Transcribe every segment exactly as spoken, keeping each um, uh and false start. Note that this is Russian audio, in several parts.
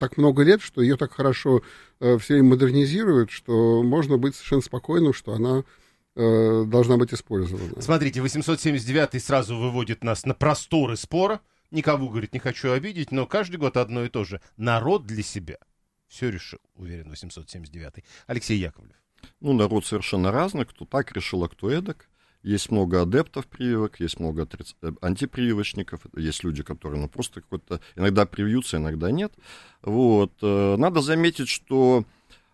так много лет, что ее так хорошо э, все время модернизируют, что можно быть совершенно спокойным, что она э, должна быть использована. Смотрите, восемьсот семьдесят девятый сразу выводит нас на просторы спора. Никого, говорит, не хочу обидеть, но каждый год одно и то же. Народ для себя все решил, уверен восемьсот семьдесят девятый. Алексей Яковлев. Ну, народ совершенно разный, кто так решил, а кто эдак. Есть много адептов прививок, есть много отриц... антипрививочников, есть люди, которые ну, просто какой-то иногда привьются, иногда нет. Вот. Надо заметить, что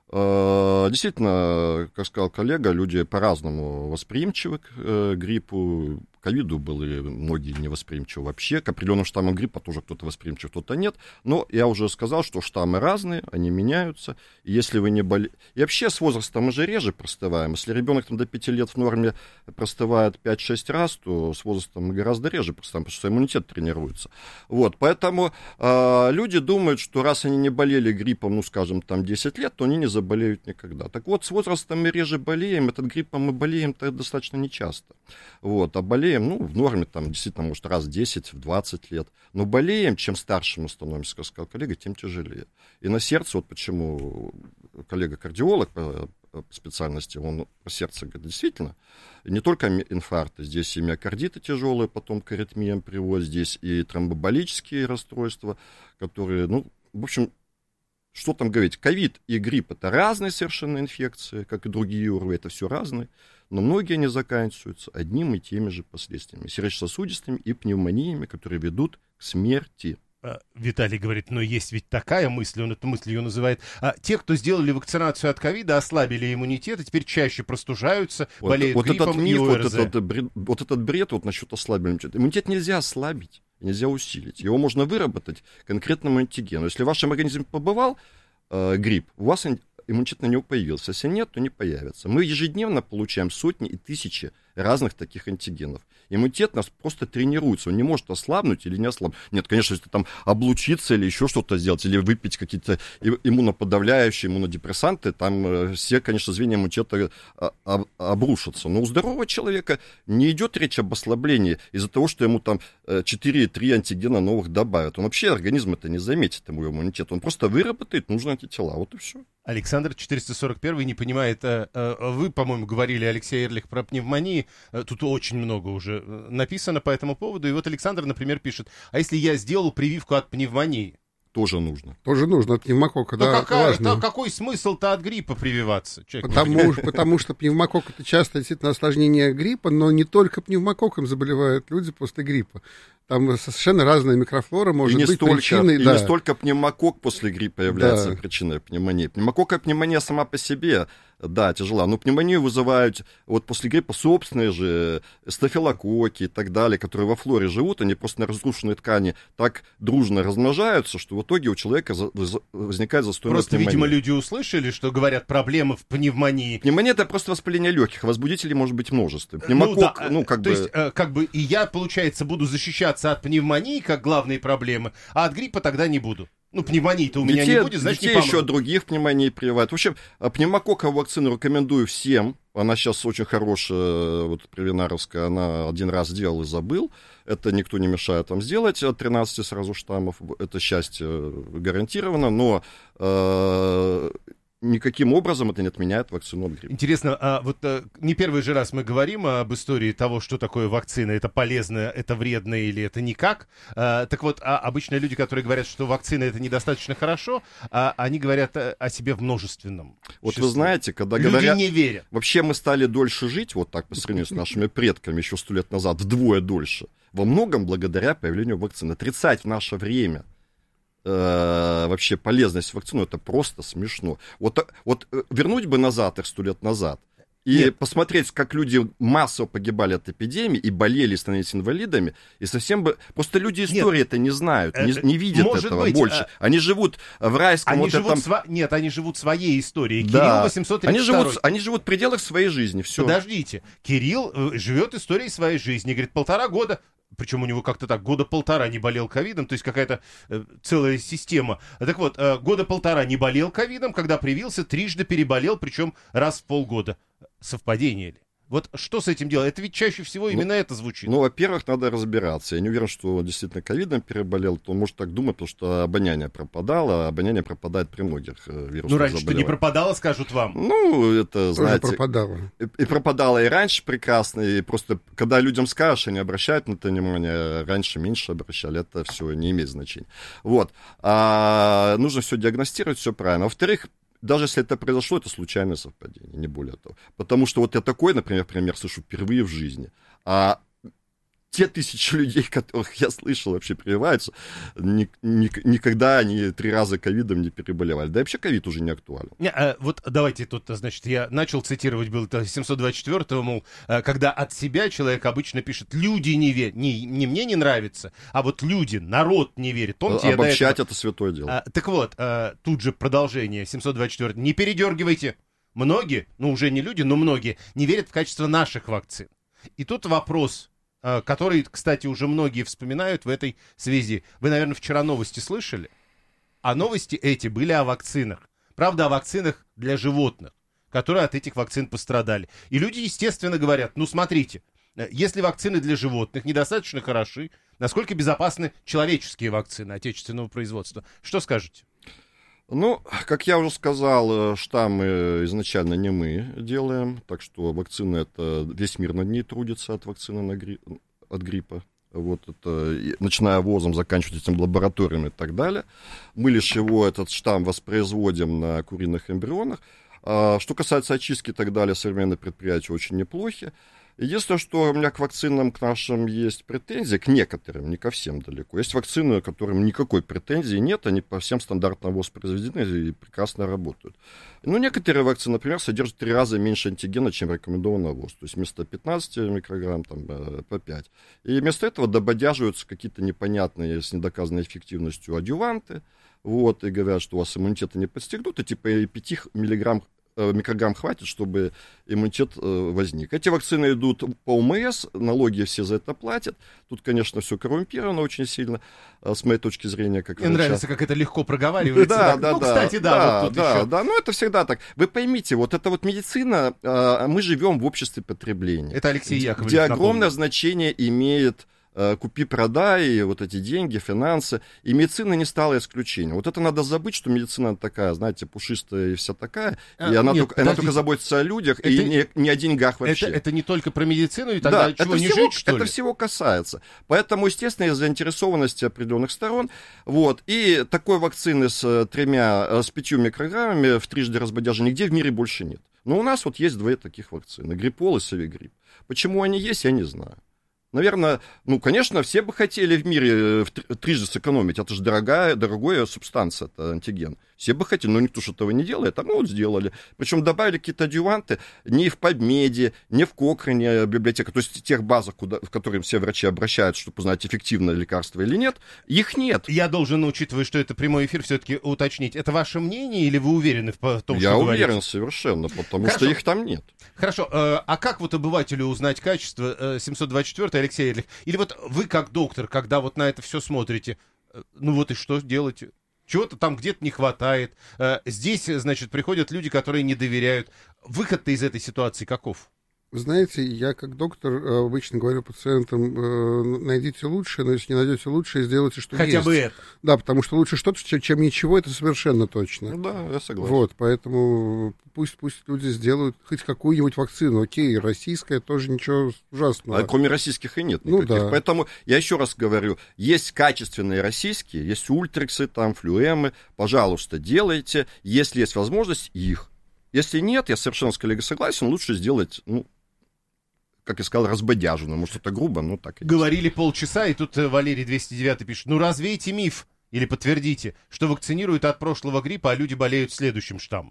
действительно, как сказал коллега, люди по-разному восприимчивы к гриппу. К ковиду были многие невосприимчивы вообще, к определенным штаммам гриппа тоже кто-то восприимчив, кто-то нет. Но я уже сказал, что штаммы разные, они меняются. И если вы не болеете... И вообще с возрастом мы же реже простываем. Если ребенок там, до пяти лет в норме простывает пять-шесть раз, то с возрастом мы гораздо реже простываем, потому что иммунитет тренируется. Вот, поэтому э, люди думают, что раз они не болели гриппом, ну, скажем, там десять лет, то они не заболеют никогда. Так вот, с возрастом мы реже болеем, этот гриппом мы болеем-то достаточно нечасто. Вот, а болеем, ну, в норме, там, действительно, может, раз в десять, в двадцать лет. Но болеем, чем старше мы становимся, как сказал коллега, тем тяжелее. И на сердце, вот почему коллега-кардиолог по специальности, он по сердцу говорит, действительно, не только инфаркты, здесь и миокардиты тяжелые, потом к аритмиям приводят, здесь и тромбоболические расстройства, которые, ну, в общем, что там говорить, ковид и грипп — это разные совершенно инфекции, как и другие ОРВИ, это все разные, но многие они заканчиваются одним и теми же последствиями, сердечно-сосудистыми и пневмониями, которые ведут к смерти. Виталий говорит, но есть ведь такая мысль, он эту мысль ее называет. А те, кто сделали вакцинацию от ковида, ослабили иммунитет, и теперь чаще простужаются, вот, болеют вот гриппом этот миф, и ОРЗ. Вот этот бред, вот этот бред вот насчет ослабления иммунитета. Иммунитет нельзя ослабить, нельзя усилить. Его можно выработать конкретному антигену. Если в вашем организме побывал э, грипп, у вас иммунитет на него появился. Если нет, то не появится. Мы ежедневно получаем сотни и тысячи разных таких антигенов. Иммунитет нас просто тренируется, он не может ослабнуть или не ослабнуть. Нет, конечно, если там облучиться или еще что-то сделать, или выпить какие-то иммуноподавляющие, иммунодепрессанты, там все, конечно, звенья иммунитета обрушатся. Но у здорового человека не идет речь об ослаблении из-за того, что ему там четыре-три антигена новых добавят. Он вообще, организм это не заметит, ему иммунитет. Он просто выработает нужные антитела, вот и все. Александр четыреста сорок первый не понимает, вы, по-моему, говорили, Алексей Эрлих, про пневмонии, тут очень много уже написано по этому поводу, и вот Александр, например, пишет, а если я сделал прививку от пневмонии? Тоже нужно. Тоже нужно, от пневмокока, да, да, какая, важно. Да, какой смысл-то от гриппа прививаться? Потому, потому что пневмокок — это часто действительно осложнение гриппа, но не только пневмококком заболевают люди после гриппа. Там совершенно разная микрофлора может быть столько, причиной. И да. не столько пневмокок после гриппа является да. причиной пневмонии. Пневмококковая пневмония сама по себе, да, тяжела. Но пневмонию вызывают вот после гриппа собственные же стафилококки и так далее, которые во флоре живут, они просто на разрушенной ткани так дружно размножаются, что в итоге у человека за, за, возникает застойная просто, пневмония. Видимо, люди услышали, что говорят проблемы в пневмонии. Пневмония — это просто воспаление легких, возбудителей может быть множество. Пневмокок, ну, да, ну как то бы... есть, как бы и я, получается, буду защищаться от пневмонии, как главной проблемы, а от гриппа тогда не буду. Ну, пневмонии-то у меня детей, не будет, значит, детей не помру. еще других пневмоний прививают. В общем, пневмококковую вакцину рекомендую всем. Она сейчас очень хорошая, вот привинаровская, она один раз сделал и забыл. Это никто не мешает вам сделать от тринадцати сразу штаммов. Это счастье гарантировано, но... Э- никаким образом это не отменяет вакцину от гриппа. Интересно, а вот а, не первый же раз мы говорим об истории того, что такое вакцина, это полезно, это вредно или это никак. А, так вот, а обычно люди, которые говорят, что вакцина это недостаточно хорошо, а, они говорят о, о себе в множественном Вот числе. Вы знаете, когда люди говорят... не верят. Вообще мы стали дольше жить, вот так по сравнению с нашими предками еще сто лет назад, вдвое дольше. Во многом благодаря появлению вакцины. Отрицать в наше время вообще полезность вакцины, это просто смешно. Вот, вот вернуть бы назад их сто лет назад и Нет. посмотреть, как люди массово погибали от эпидемии и болели, становились инвалидами, и совсем бы... Просто люди истории Нет. это не знают, не, не видят Может этого быть, больше. а... Они живут в райском... Они вот живут этом... сва... Нет, они живут своей историей. Да. Кирилл восемьсот тридцать второй. Они живут, они живут в пределах своей жизни, все. Подождите, Кирилл э, живет историей своей жизни, говорит, полтора года... Причем у него как-то так года полтора не болел ковидом, то есть какая-то э, целая система. Так вот, э, года полтора не болел ковидом, когда привился, трижды переболел, причем раз в полгода. Совпадение ли? Вот что с этим делать? Это ведь чаще всего именно ну, это звучит. Ну, во-первых, надо разбираться. Я не уверен, что он действительно ковидом переболел. То он может так думать, потому что обоняние пропадало, а обоняние пропадает при многих вирусных Ну, раньше-то заболеваниях. не пропадало, скажут вам. Ну, это, Тоже знаете... пропадало. И, и пропадало и раньше прекрасно, и просто, когда людям скажешь, они обращают на это внимание, раньше меньше обращали, это все не имеет значения. Вот. А, нужно все диагностировать, все правильно. Во-вторых, даже если это произошло, это случайное совпадение, не более того. Потому что вот я такой, например, пример слышу впервые в жизни. А те тысячи людей, которых я слышал, вообще прививаются, ни, ни, никогда они три раза ковидом не переболевали. Да и вообще ковид уже не актуален. Не, а, вот давайте тут, значит, я начал цитировать, был семьсот двадцать четвёртого, мол, когда от себя человек обычно пишет, люди не верят, не, не мне не нравится, а вот люди, народ не верит. Помните, обобщать этого... это святое дело. А, так вот, а, тут же продолжение, семьсот двадцать четвёртый, не передергивайте. Многие, ну уже не люди, но многие, не верят в качество наших вакцин. И тут вопрос... который, кстати, уже многие вспоминают в этой связи. Вы, наверное, вчера новости слышали? А новости эти были о вакцинах. Правда, о вакцинах для животных, которые от этих вакцин пострадали. И люди, естественно, говорят, ну, смотрите, если вакцины для животных недостаточно хороши, насколько безопасны человеческие вакцины отечественного производства? Что скажете? Ну, как я уже сказал, штаммы изначально не мы делаем, так что вакцины это весь мир над ней трудится от вакцины на гри... от гриппа. Вот это, начиная ВОЗом, заканчивая этим лабораториями и так далее. Мы лишь его, этот штамм, воспроизводим на куриных эмбрионах. А, что касается очистки и так далее, современные предприятия очень неплохи. Единственное, что у меня к вакцинам, к нашим, есть претензии, к некоторым, не ко всем далеко. Есть вакцины, к которым никакой претензии нет, они по всем стандартам ВОЗ произведены и прекрасно работают. Но некоторые вакцины, например, содержат в три раза меньше антигена, чем рекомендовано ВОЗ. То есть вместо пятнадцати микрограмм там, по пять. И вместо этого дободяживаются какие-то непонятные с недоказанной эффективностью адъюванты. Вот, и говорят, что у вас иммунитета не подстегнут, и типа и пяти миллиграмм микрограмм хватит, чтобы иммунитет э, возник. Эти вакцины идут по ОМС, налоги все за это платят. Тут, конечно, все коррумпировано очень сильно, э, с моей точки зрения. Как Мне нравится, как это легко проговаривается. Да, да, ну, да. Кстати, да, да, вот тут да, еще. да, ну это всегда так. Вы поймите, вот это вот медицина, э, мы живем в обществе потребления. Это Алексей Яковлевич. Где огромное значение имеет купи-продай, вот эти деньги, финансы. И медицина не стала исключением. Вот это надо забыть, что медицина такая, знаете, пушистая и вся такая. А, и она, нет, только, она только заботится о людях это, и не, не о деньгах вообще. Это, это не только про медицину, и тогда да, чего это не всего, жить, что это ли? всего касается. Поэтому, естественно, есть заинтересованность определенных сторон. Вот. И такой вакцины с тремя, с пятью микрограммами в трижды разбодяжа нигде в мире больше нет. Но у нас вот есть две таких вакцины. Гриппол и Совигрипп. Почему они есть, я не знаю. Наверное, ну, конечно, все бы хотели в мире трижды сэкономить. Это же дорогая, дорогая субстанция, это антиген. Все бы хотели, но никто же этого не делает, а мы вот сделали. Причем добавили какие-то адъюванты не в PubMed, не в Кокране библиотека, то есть в тех базах, куда, в которые все врачи обращаются, чтобы узнать, эффективно лекарство или нет, их нет. Я должен, учитывая, что это прямой эфир, все-таки уточнить, это ваше мнение или вы уверены в том, Я что уверен говорите? совершенно, потому Хорошо. что их там нет. Хорошо, а как вот обывателю узнать качество семьсот двадцать четыре, Алексей Эрлих? Или вот вы как доктор, когда вот на это все смотрите, ну вот и что делаете? Чего-то там где-то не хватает. Здесь, значит, приходят люди, которые не доверяют. Выход-то из этой ситуации каков? Вы знаете, я как доктор обычно говорю пациентам, найдите лучшее, но если не найдете лучшее, сделайте, что Хотя есть. бы это. Да, потому что лучше что-то, чем ничего, это совершенно точно. Ну да, я согласен. Вот, поэтому пусть, пусть люди сделают хоть какую-нибудь вакцину. Окей, российская тоже ничего ужасного. А кроме российских и нет никаких. Ну, да. Поэтому я еще раз говорю, есть качественные российские, есть ультриксы, там, флюэмы. Пожалуйста, делайте, если есть возможность, их. Если нет, я совершенно с коллегой согласен, лучше сделать, ну, как я сказал, разбодяженную. Может, это грубо, но так и есть. Говорили полчаса, и тут Валерий двести девятый пишет, ну развейте миф, или подтвердите, что вакцинируют от прошлого гриппа, а люди болеют следующим штаммом.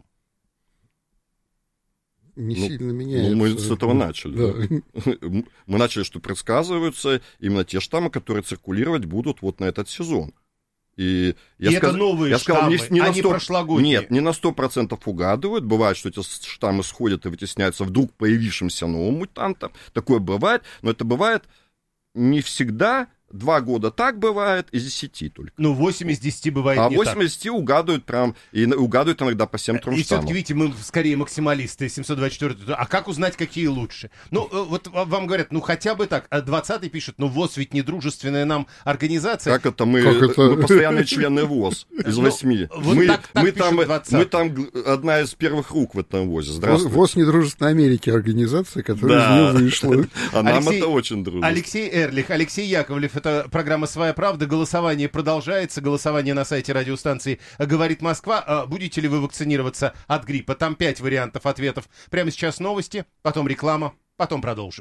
Не ну, сильно меняется. Ну, мы с этого начали. Да. Да. Мы начали, что предсказываются именно те штаммы, которые циркулировать будут вот на этот сезон. И, я и сказ... это новые я штаммы, сказал, не, не а на не сто... прошлогодние. Нет, не на сто процентов угадывают. Бывает, что эти штаммы сходят и вытесняются вдруг появившимся новым мутантом. Такое бывает, но это бывает не всегда Два года так бывает, из десяти только. Ну, восемь из десяти бывает а не восемь так. из десяти угадывают прям, и угадывают иногда по семь трумштамов. И все-таки, видите, мы скорее максималисты, семьсот двадцать четыре. А как узнать, какие лучше? Ну, вот вам говорят, ну, хотя бы так. А двадцатый пишет, ну, ВОЗ ведь не дружественная нам организация. Как это? Мы, как это? мы постоянные члены ВОЗ из восьми. Вот мы, так, так мы, там, двадцатый. мы там одна из первых рук в этом ВОЗе. Здравствуйте. ВОЗ недружественной Америки организация, которая Да. из нее вышла. А нам Алексей- это очень дружно. Алексей Эрлих, Алексей Яковлев, это программа «Своя правда». Голосование продолжается. Голосование на сайте радиостанции «Говорит Москва». А будете ли вы вакцинироваться от гриппа? Там пять вариантов ответов. Прямо сейчас новости, потом реклама, потом продолжим.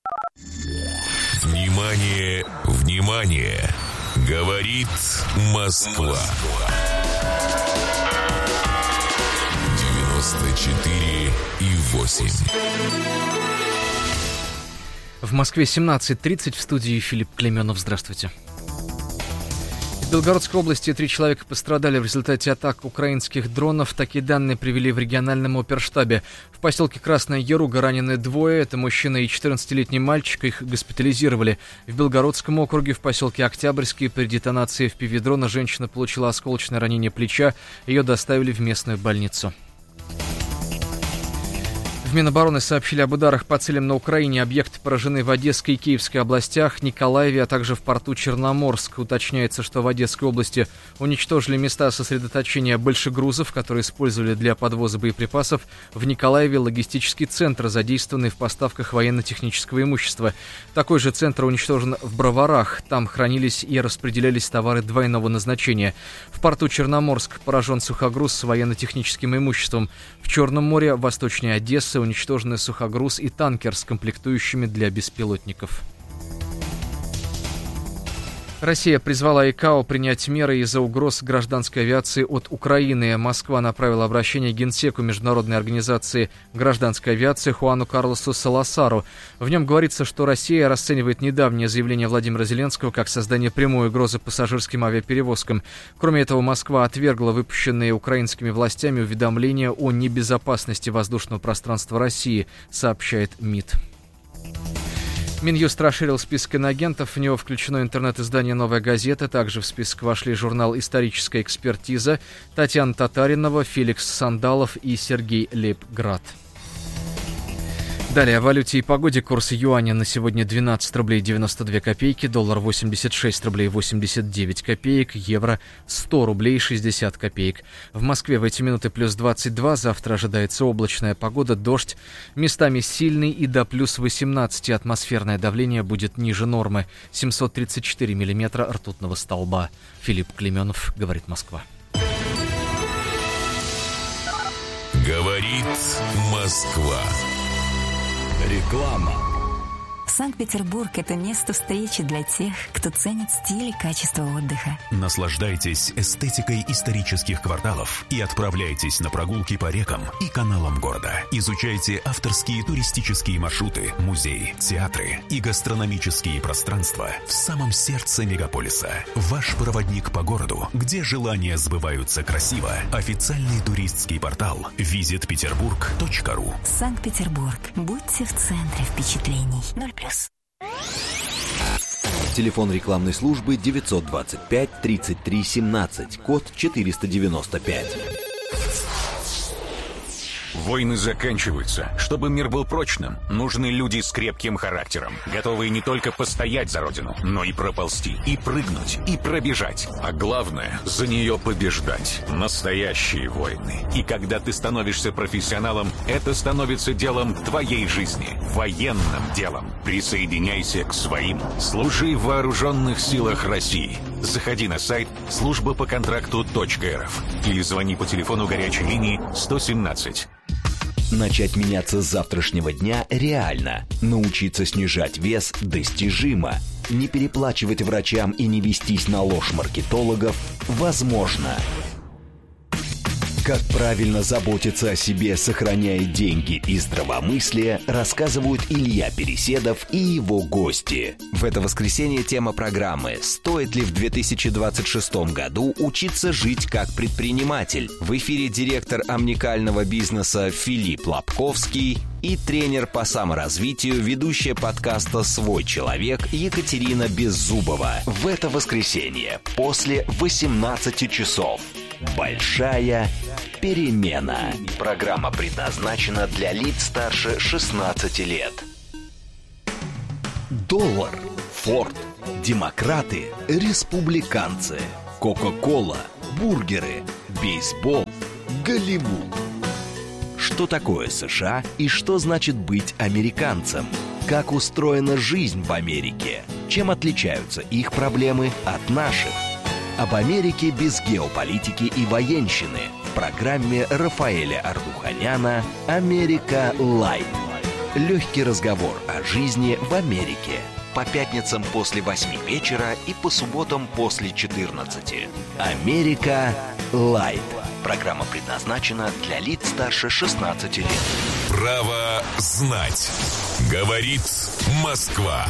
Внимание, внимание! Говорит Москва. девяносто четыре и восемь. В Москве семнадцать тридцать, в студии Филипп Клейменов. Здравствуйте. В Белгородской области три человека пострадали в результате атак украинских дронов. Такие данные привели в региональном оперштабе. В поселке Красная Яруга ранены двое. Это мужчина и четырнадцатилетний мальчик. Их госпитализировали. В Белгородском округе в поселке Октябрьский при детонации эф пи ви-дрона женщина получила осколочное ранение плеча. Ее доставили в местную больницу. В Минобороны сообщили об ударах по целям на Украине. Объекты поражены в Одесской и Киевской областях, Николаеве, а также в порту Черноморск. Уточняется, что в Одесской области уничтожили места сосредоточения большегрузов, которые использовали для подвоза боеприпасов. В Николаеве логистический центр, задействованный в поставках военно-технического имущества. Такой же центр уничтожен в Броварах. Там хранились и распределялись товары двойного назначения. В порту Черноморск поражен сухогруз с военно-техническим имуществом. В Черном море, восточнее Одессы, уничтожены сухогруз и танкер с комплектующими для беспилотников. Россия призвала ИКАО принять меры из-за угроз гражданской авиации от Украины. Москва направила обращение Генсеку Международной организации гражданской авиации Хуану Карлосу Саласару. В нем говорится, что Россия расценивает недавнее заявление Владимира Зеленского как создание прямой угрозы пассажирским авиаперевозкам. Кроме этого, Москва отвергла выпущенные украинскими властями уведомления о небезопасности воздушного пространства России, сообщает МИД. Минюст расширил список иноагентов, в него включено интернет-издание «Новая газета», также в список вошли журнал «Историческая экспертиза», Татьяна Татаринова, Феликс Сандалов и Сергей Лейбград. Далее о валюте и погоде. Курс юаня на сегодня двенадцать рублей девяносто две копейки, доллар восемьдесят шесть рублей восемьдесят девять копеек, евро сто рублей шестьдесят копеек. В Москве в эти минуты плюс двадцать два, завтра ожидается облачная погода, дождь, местами сильный и до плюс восемнадцать, атмосферное давление будет ниже нормы, семьсот тридцать четыре миллиметра ртутного столба. Филипп Клейменов, говорит Москва. Говорит Москва. Реклама. Санкт-Петербург – это место встречи для тех, кто ценит стиль и качество отдыха. Наслаждайтесь эстетикой исторических кварталов и отправляйтесь на прогулки по рекам и каналам города. Изучайте авторские туристические маршруты, музеи, театры и гастрономические пространства в самом сердце мегаполиса. Ваш проводник по городу, где желания сбываются красиво. Официальный туристский портал визит петербург точка ру. Санкт-Петербург. Будьте в центре впечатлений. ноль плюс. Телефон рекламной службы девятьсот двадцать пять тридцать три семнадцать, код четыреста девяносто пять. Войны заканчиваются. Чтобы мир был прочным, нужны люди с крепким характером, готовые не только постоять за родину, но и проползти, и прыгнуть, и пробежать. А главное, за нее побеждать. Настоящие войны. И когда ты становишься профессионалом, это становится делом твоей жизни. Военным делом. Присоединяйся к своим. Служи в вооруженных силах России. Заходи на сайт служба по контракту точка эр эф или звони по телефону горячей линии сто семнадцать. Начать меняться с завтрашнего дня реально. Научиться снижать вес достижимо. Не переплачивать врачам и не вестись на ложь маркетологов возможно. Как правильно заботиться о себе, сохраняя деньги и здравомыслие, рассказывают Илья Переседов и его гости. В это воскресенье тема программы «Стоит ли в две тысячи двадцать шестом году учиться жить как предприниматель?» В эфире директор омникального бизнеса Филипп Лобковский и тренер по саморазвитию, ведущая подкаста «Свой человек» Екатерина Беззубова. В это воскресенье после восемнадцати часов. Большая перемена. Программа предназначена для лиц старше шестнадцати лет. Доллар, Форд, демократы, республиканцы, Кока-кола, бургеры, бейсбол, Голливуд. Что такое США и что значит быть американцем? Как устроена жизнь в Америке? Чем отличаются их проблемы от наших? Об Америке без геополитики и военщины в программе Рафаэля Ардуханяна «Америка Лайт». Легкий разговор о жизни в Америке. По пятницам после восьми вечера и по субботам после четырнадцати. «Америка Лайт». Программа предназначена для лиц старше шестнадцати лет. Право знать. Говорит Москва.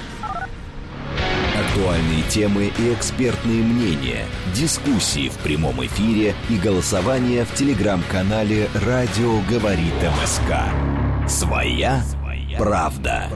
Актуальные темы и экспертные мнения, дискуссии в прямом эфире и голосование в телеграм-канале «Радио говорит МСК». Своя правда.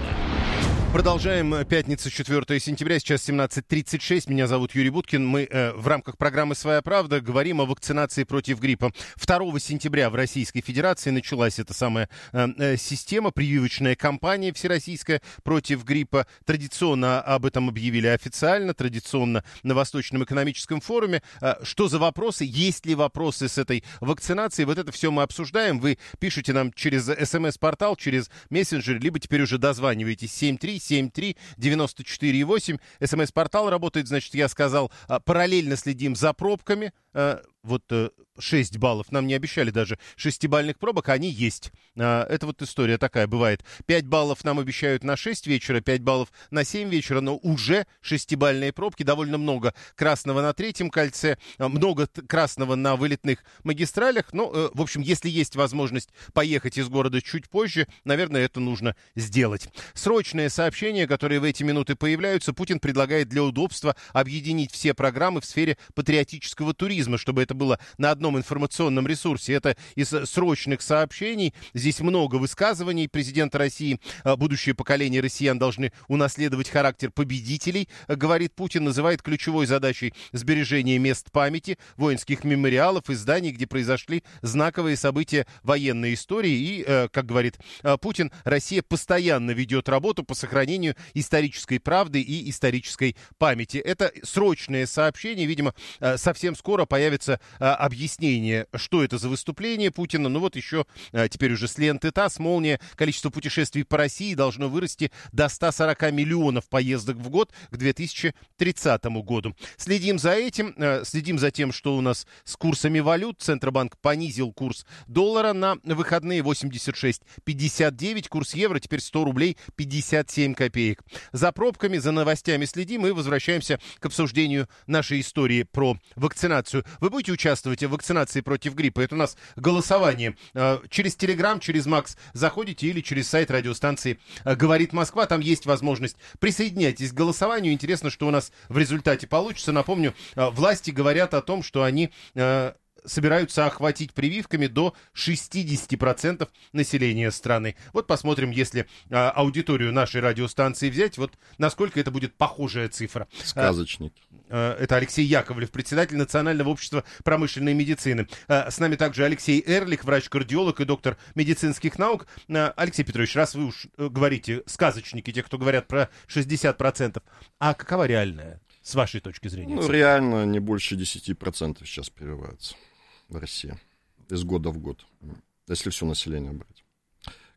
Продолжаем. Пятница, четвёртого сентября, сейчас семнадцать тридцать шесть. Меня зовут Юрий Буткин. Мы э, в рамках программы «Своя правда» говорим о вакцинации против гриппа. второго сентября в Российской Федерации началась эта самая э, э, система, прививочная кампания всероссийская против гриппа. Традиционно об этом объявили официально, традиционно на Восточном экономическом форуме. Э, что за вопросы? Есть ли вопросы с этой вакцинацией? Вот это все мы обсуждаем. Вы пишете нам через смс-портал, через мессенджер, либо теперь уже дозваниваетесь семь три семь три девяносто четыре восемь. СМС-портал работает, значит, я сказал, параллельно следим за пробками. Вот шесть баллов. Нам не обещали даже шестибалльных пробок, а они есть. Это вот история такая бывает. пять баллов нам обещают на шесть вечера, пять баллов на семь вечера, но уже шестибалльные пробки. Довольно много красного на третьем кольце, много красного на вылетных магистралях. Ну, в общем, если есть возможность поехать из города чуть позже, наверное, это нужно сделать. Срочное сообщение, которое в эти минуты появляются. Путин предлагает для удобства объединить все программы в сфере патриотического туризма, чтобы это было на одном информационном ресурсе. Это из срочных сообщений. Здесь много высказываний президента России. Будущее поколение россиян должны унаследовать характер победителей, говорит Путин. Называет ключевой задачей сбережение мест памяти, воинских мемориалов и зданий, где произошли знаковые события военной истории. И, как говорит Путин, Россия постоянно ведет работу по сохранению исторической правды и исторической памяти. Это срочное сообщение. Видимо, совсем скоро появится объяснение, что это за выступление Путина. Ну вот еще теперь уже с ленты ТАСС, молния, количество путешествий по России должно вырасти до ста сорока миллионов поездок в год к две тысячи тридцатому году. Следим за этим, следим за тем, что у нас с курсами валют. Центробанк понизил курс доллара на выходные восемьдесят шесть пятьдесят девять, курс евро теперь сто рублей пятьдесят семь копеек. За пробками, за новостями следим и возвращаемся к обсуждению нашей истории про вакцинацию. Вы будете участвовать в вакцинации против гриппа? Это у нас голосование. Через Телеграм, через Макс заходите или через сайт радиостанции «Говорит Москва». Там есть возможность. Присоединяйтесь к голосованию. Интересно, что у нас в результате получится. Напомню, власти говорят о том, что они собираются охватить прививками до шестьдесят процентов населения страны. Вот посмотрим, если а, аудиторию нашей радиостанции взять, вот насколько это будет похожая цифра. Сказочник. А, а, это Алексей Яковлев, председатель Национального общества промышленной медицины. А, с нами также Алексей Эрлих, врач-кардиолог и доктор медицинских наук. А, Алексей Петрович, раз вы уж говорите сказочники, те, кто говорят про шестьдесят процентов, а какова реальная, с вашей точки зрения? Ну, реально не больше десять процентов сейчас прививаются в России из года в год, если все население брать. К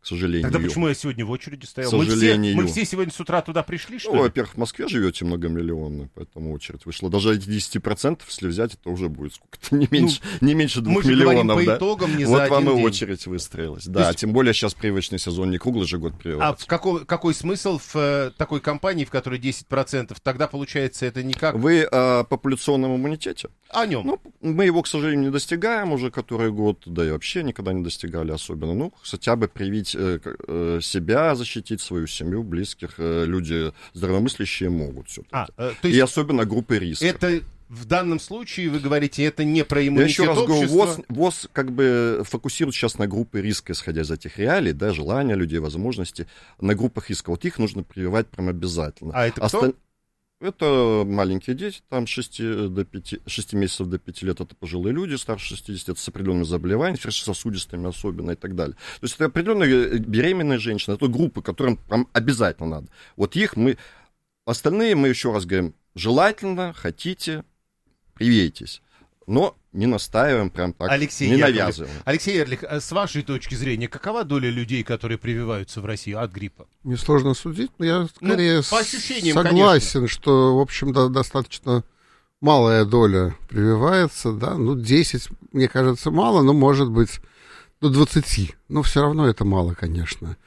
к сожалению. Тогда почему я сегодня в очереди стоял? К сожалению. Мы все, мы все сегодня с утра туда пришли, что Ну, ли? во-первых, в Москве живете многомиллионно, поэтому очередь вышла. Даже десять процентов, если взять, это уже будет сколько-то, не меньше, ну, не меньше двух миллионов. Мы же говорим по да? итогам, не вот за один вам день. И очередь выстроилась. Да, есть... тем более сейчас привычный сезон не круглый же год приводится. А в какой, какой смысл в э, такой компании, в которой десять процентов? Тогда, получается, это никак... Вы о популяционном иммунитете? О нем. Ну, мы его, к сожалению, не достигаем уже который год, да и вообще никогда не достигали особенно. Ну, хотя бы привить э, э, себя, защитить свою семью, близких. Э, люди здравомыслящие могут все-таки. А, э, то есть и особенно группы риска. Это в данном случае, вы говорите, это не про иммунитет Я еще раз общества? говорю, ВОЗ, ВОЗ как бы фокусирует сейчас на группы риска, исходя из этих реалий, да, желания людей, возможности, на группах риска. Вот их нужно прививать прям обязательно. А это Осталь... кто? Это маленькие дети, там шести месяцев до пяти лет, это пожилые люди, старше шестидесяти, это с определенными заболеваниями, сердечно-сосудистыми особенно и так далее. То есть это определенные беременные женщины, это группы, которым прям обязательно надо. Вот их мы, остальные мы еще раз говорим, желательно, хотите, привейтесь. Но не настаиваем прям так, Алексей не Яковлев. навязываем. Алексей Эрлих, с вашей точки зрения, какова доля людей, которые прививаются в России от гриппа? Мне сложно судить, но я скорее ну, по ощущениям, согласен, конечно. что, в общем, да, достаточно малая доля прививается, да, ну, десять, мне кажется, мало, но, может быть, до двадцати, но все равно это мало, конечно.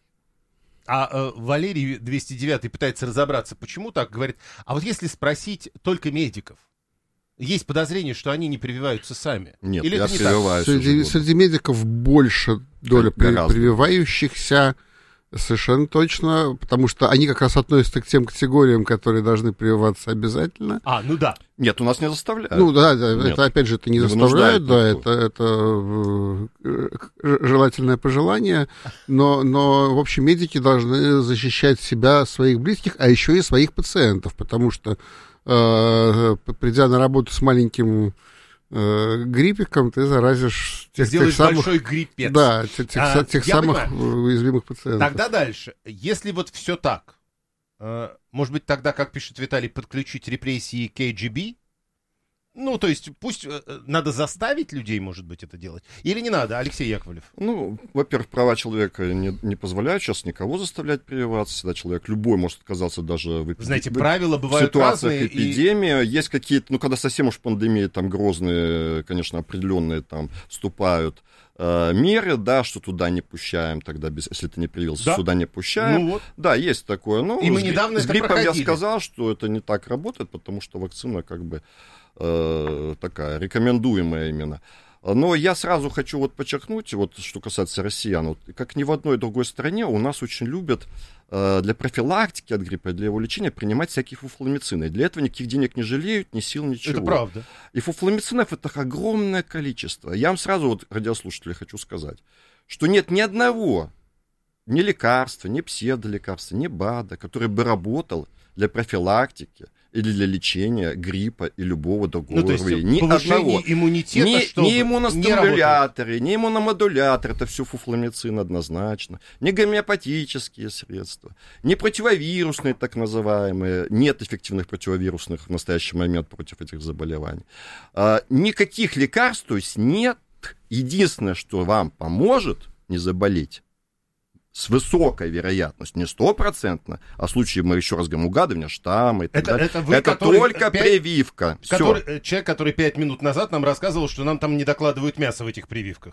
А э, Валерий двести девятый пытается разобраться, почему так, говорит, а вот если спросить только медиков, есть подозрение, что они не прививаются сами. Нет, Или я это не прививаюсь. Среди, среди медиков больше доля при, прививающихся, совершенно точно, потому что они как раз относятся к тем категориям, которые должны прививаться обязательно. А, ну да. Нет, у нас не заставляют. Ну да, да это опять же это не, не заставляют, да, это, это э, желательное пожелание, но, но, в общем, медики должны защищать себя, своих близких, а еще и своих пациентов, потому что придя на работу с маленьким э, гриппиком, ты заразишь тех, Сделаешь тех самых... большой гриппец. Да, тех, тех, а, тех самых понимаю. уязвимых пациентов. Тогда дальше. Если вот все так, э, может быть, тогда, как пишет Виталий, подключить репрессии кей джи би? Ну, то есть, пусть э, надо заставить людей, может быть, это делать. Или не надо, Алексей Яковлев? Ну, во-первых, права человека не, не позволяют сейчас никого заставлять прививаться. Всегда человек любой может отказаться даже в, эпиде... Знаете, правила в бывают ситуациях разные. эпидемии. И... Есть какие-то, ну, когда совсем уж пандемии там грозные, конечно, определенные там вступают э, меры, да, что туда не пущаем, тогда, без, если ты не привился, да? Сюда не пущаем. Ну, вот. Да, есть такое. Но и мы с, недавно с это гриппом проходили. Я сказал, что это не так работает, потому что вакцина как бы э, такая рекомендуемая именно. Но я сразу хочу вот подчеркнуть, вот что касается россиян, вот, как ни в одной другой стране у нас очень любят э, для профилактики от гриппа, для его лечения принимать всякие фуфломицины. И для этого никаких денег не жалеют, ни сил, ничего. Это правда. И фуфломицинов это огромное количество. Я вам сразу, вот, радиослушатели, хочу сказать, что нет ни одного, ни лекарства, ни псевдолекарства, ни БАДа, который бы работал для профилактики или для лечения гриппа и любого другого ну, то есть ни повышение одного. иммунитета, ни, чтобы ни иммуностимуляторы, ни иммуномодуляторы, это все фуфломицин однозначно, ни гомеопатические средства, ни противовирусные так называемые, нет эффективных противовирусных в настоящий момент против этих заболеваний. А, никаких лекарств, то есть нет. Единственное, что вам поможет не заболеть, с высокой вероятностью, не стопроцентно, а в случае, мы еще раз говорим, угадывания, штамма и так это, далее, это, вы, это только пять... прививка. Который, человек, который пять минут назад нам рассказывал, что нам там не докладывают мясо в этих прививках.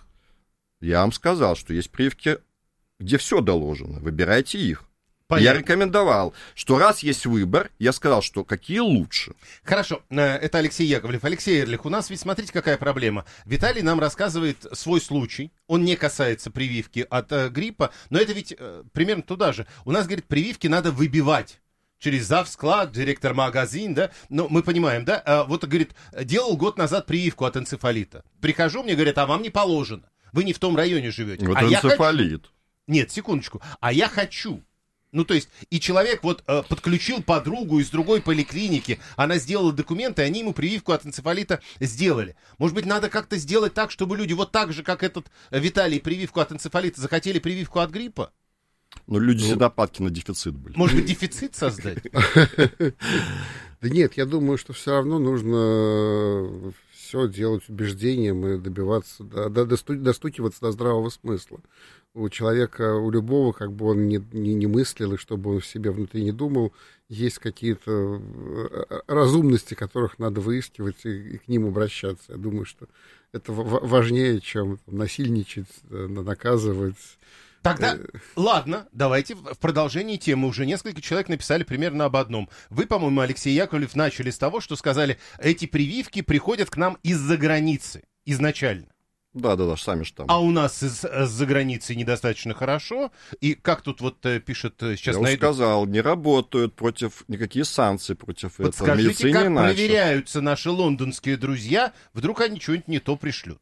Я вам сказал, что есть прививки, где все доложено, выбирайте их. Понятно. Я рекомендовал, что раз есть выбор, я сказал, что какие лучше. Хорошо, это Алексей Яковлев. Алексей Эрлих, у нас ведь смотрите, какая проблема. Виталий нам рассказывает свой случай, он не касается прививки от э, гриппа, но это ведь э, примерно туда же. У нас, говорит, прививки надо выбивать. Через завсклад, директор магазин, да, но мы понимаем, да, а, вот, говорит, делал год назад прививку от энцефалита. Прихожу, мне говорят, а вам не положено, вы не в том районе живете. Вот а энцефалит. Я хочу... Нет, секундочку, а я хочу. Ну, то есть, и человек вот э, подключил подругу из другой поликлиники, она сделала документы, они ему прививку от энцефалита сделали. Может быть, надо как-то сделать так, чтобы люди вот так же, как этот э, Виталий, прививку от энцефалита, захотели прививку от гриппа? Ну, люди всегда падки на дефицит были. Может быть, дефицит создать? Да нет, я думаю, что все равно нужно все делать убеждением и добиваться, до, до, достукиваться до здравого смысла. У человека, у любого, как бы он ни, ни, не мыслил, и чтобы он в себе внутри не думал, есть какие-то разумности, которых надо выискивать и, и к ним обращаться. Я думаю, что это в- важнее, чем там, насильничать, наказывать. Тогда, ладно, давайте в продолжении темы. Уже несколько человек написали примерно об одном. Вы, по-моему, Алексей Яковлев, начали с того, что сказали, эти прививки приходят к нам из-за границы изначально. Да, да, да, сами же там. А у нас из-за границы недостаточно хорошо. И как тут вот пишет сейчас... Я найду... уже сказал, не работают против никакие санкции против вот этого. Скажите, как иначе. проверяются наши лондонские друзья, вдруг они что-нибудь не то пришлют?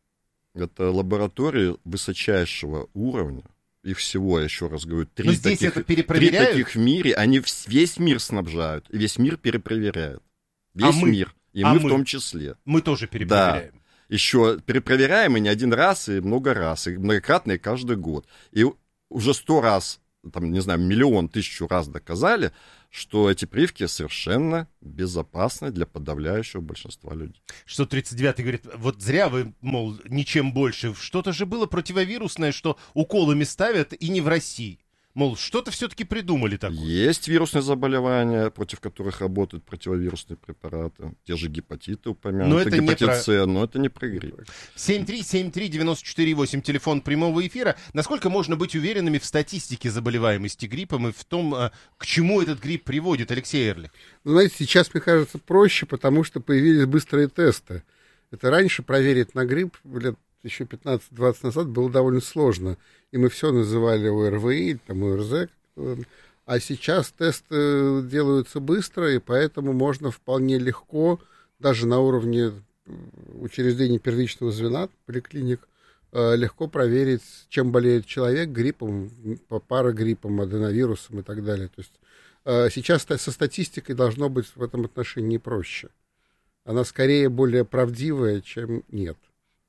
Это лаборатории высочайшего уровня. Их всего, я еще раз говорю, три, здесь таких, это перепроверяют? три таких в мире. Они весь мир снабжают. И весь мир перепроверяют. Весь а мы? мир. И а мы, мы в том числе. Мы тоже перепроверяем. Да. Еще перепроверяем и не один раз, и много раз, и многократно, и каждый год. И уже сто раз, там, не знаю, миллион, тысячу раз доказали, что эти прививки совершенно безопасны для подавляющего большинства людей. шестьсот тридцать девятый говорит, вот зря вы, мол, ничем больше. Что-то же было противовирусное, что уколами ставят, и не в России. Мол, что-то все-таки придумали такое. Есть вирусные заболевания, против которых работают противовирусные препараты. Те же гепатиты упомянуты, но это гепатит не С, про... но это не про грипп. семь три семь три девять четыре восемь, телефон прямого эфира. Насколько можно быть уверенными в статистике заболеваемости гриппом и в том, к чему этот грипп приводит, Алексей Эрлих? Ну, знаете, сейчас, мне кажется, проще, потому что появились быстрые тесты. Это раньше проверить на грипп лет еще пятнадцать-двадцать назад было довольно сложно. И мы все называли ОРВИ, там ОРЗ. А сейчас тесты делаются быстро, и поэтому можно вполне легко, даже на уровне учреждений первичного звена, поликлиник, легко проверить, чем болеет человек, гриппом, парагриппом, аденовирусом и так далее. То есть сейчас со статистикой должно быть в этом отношении проще. Она скорее более правдивая, чем нет.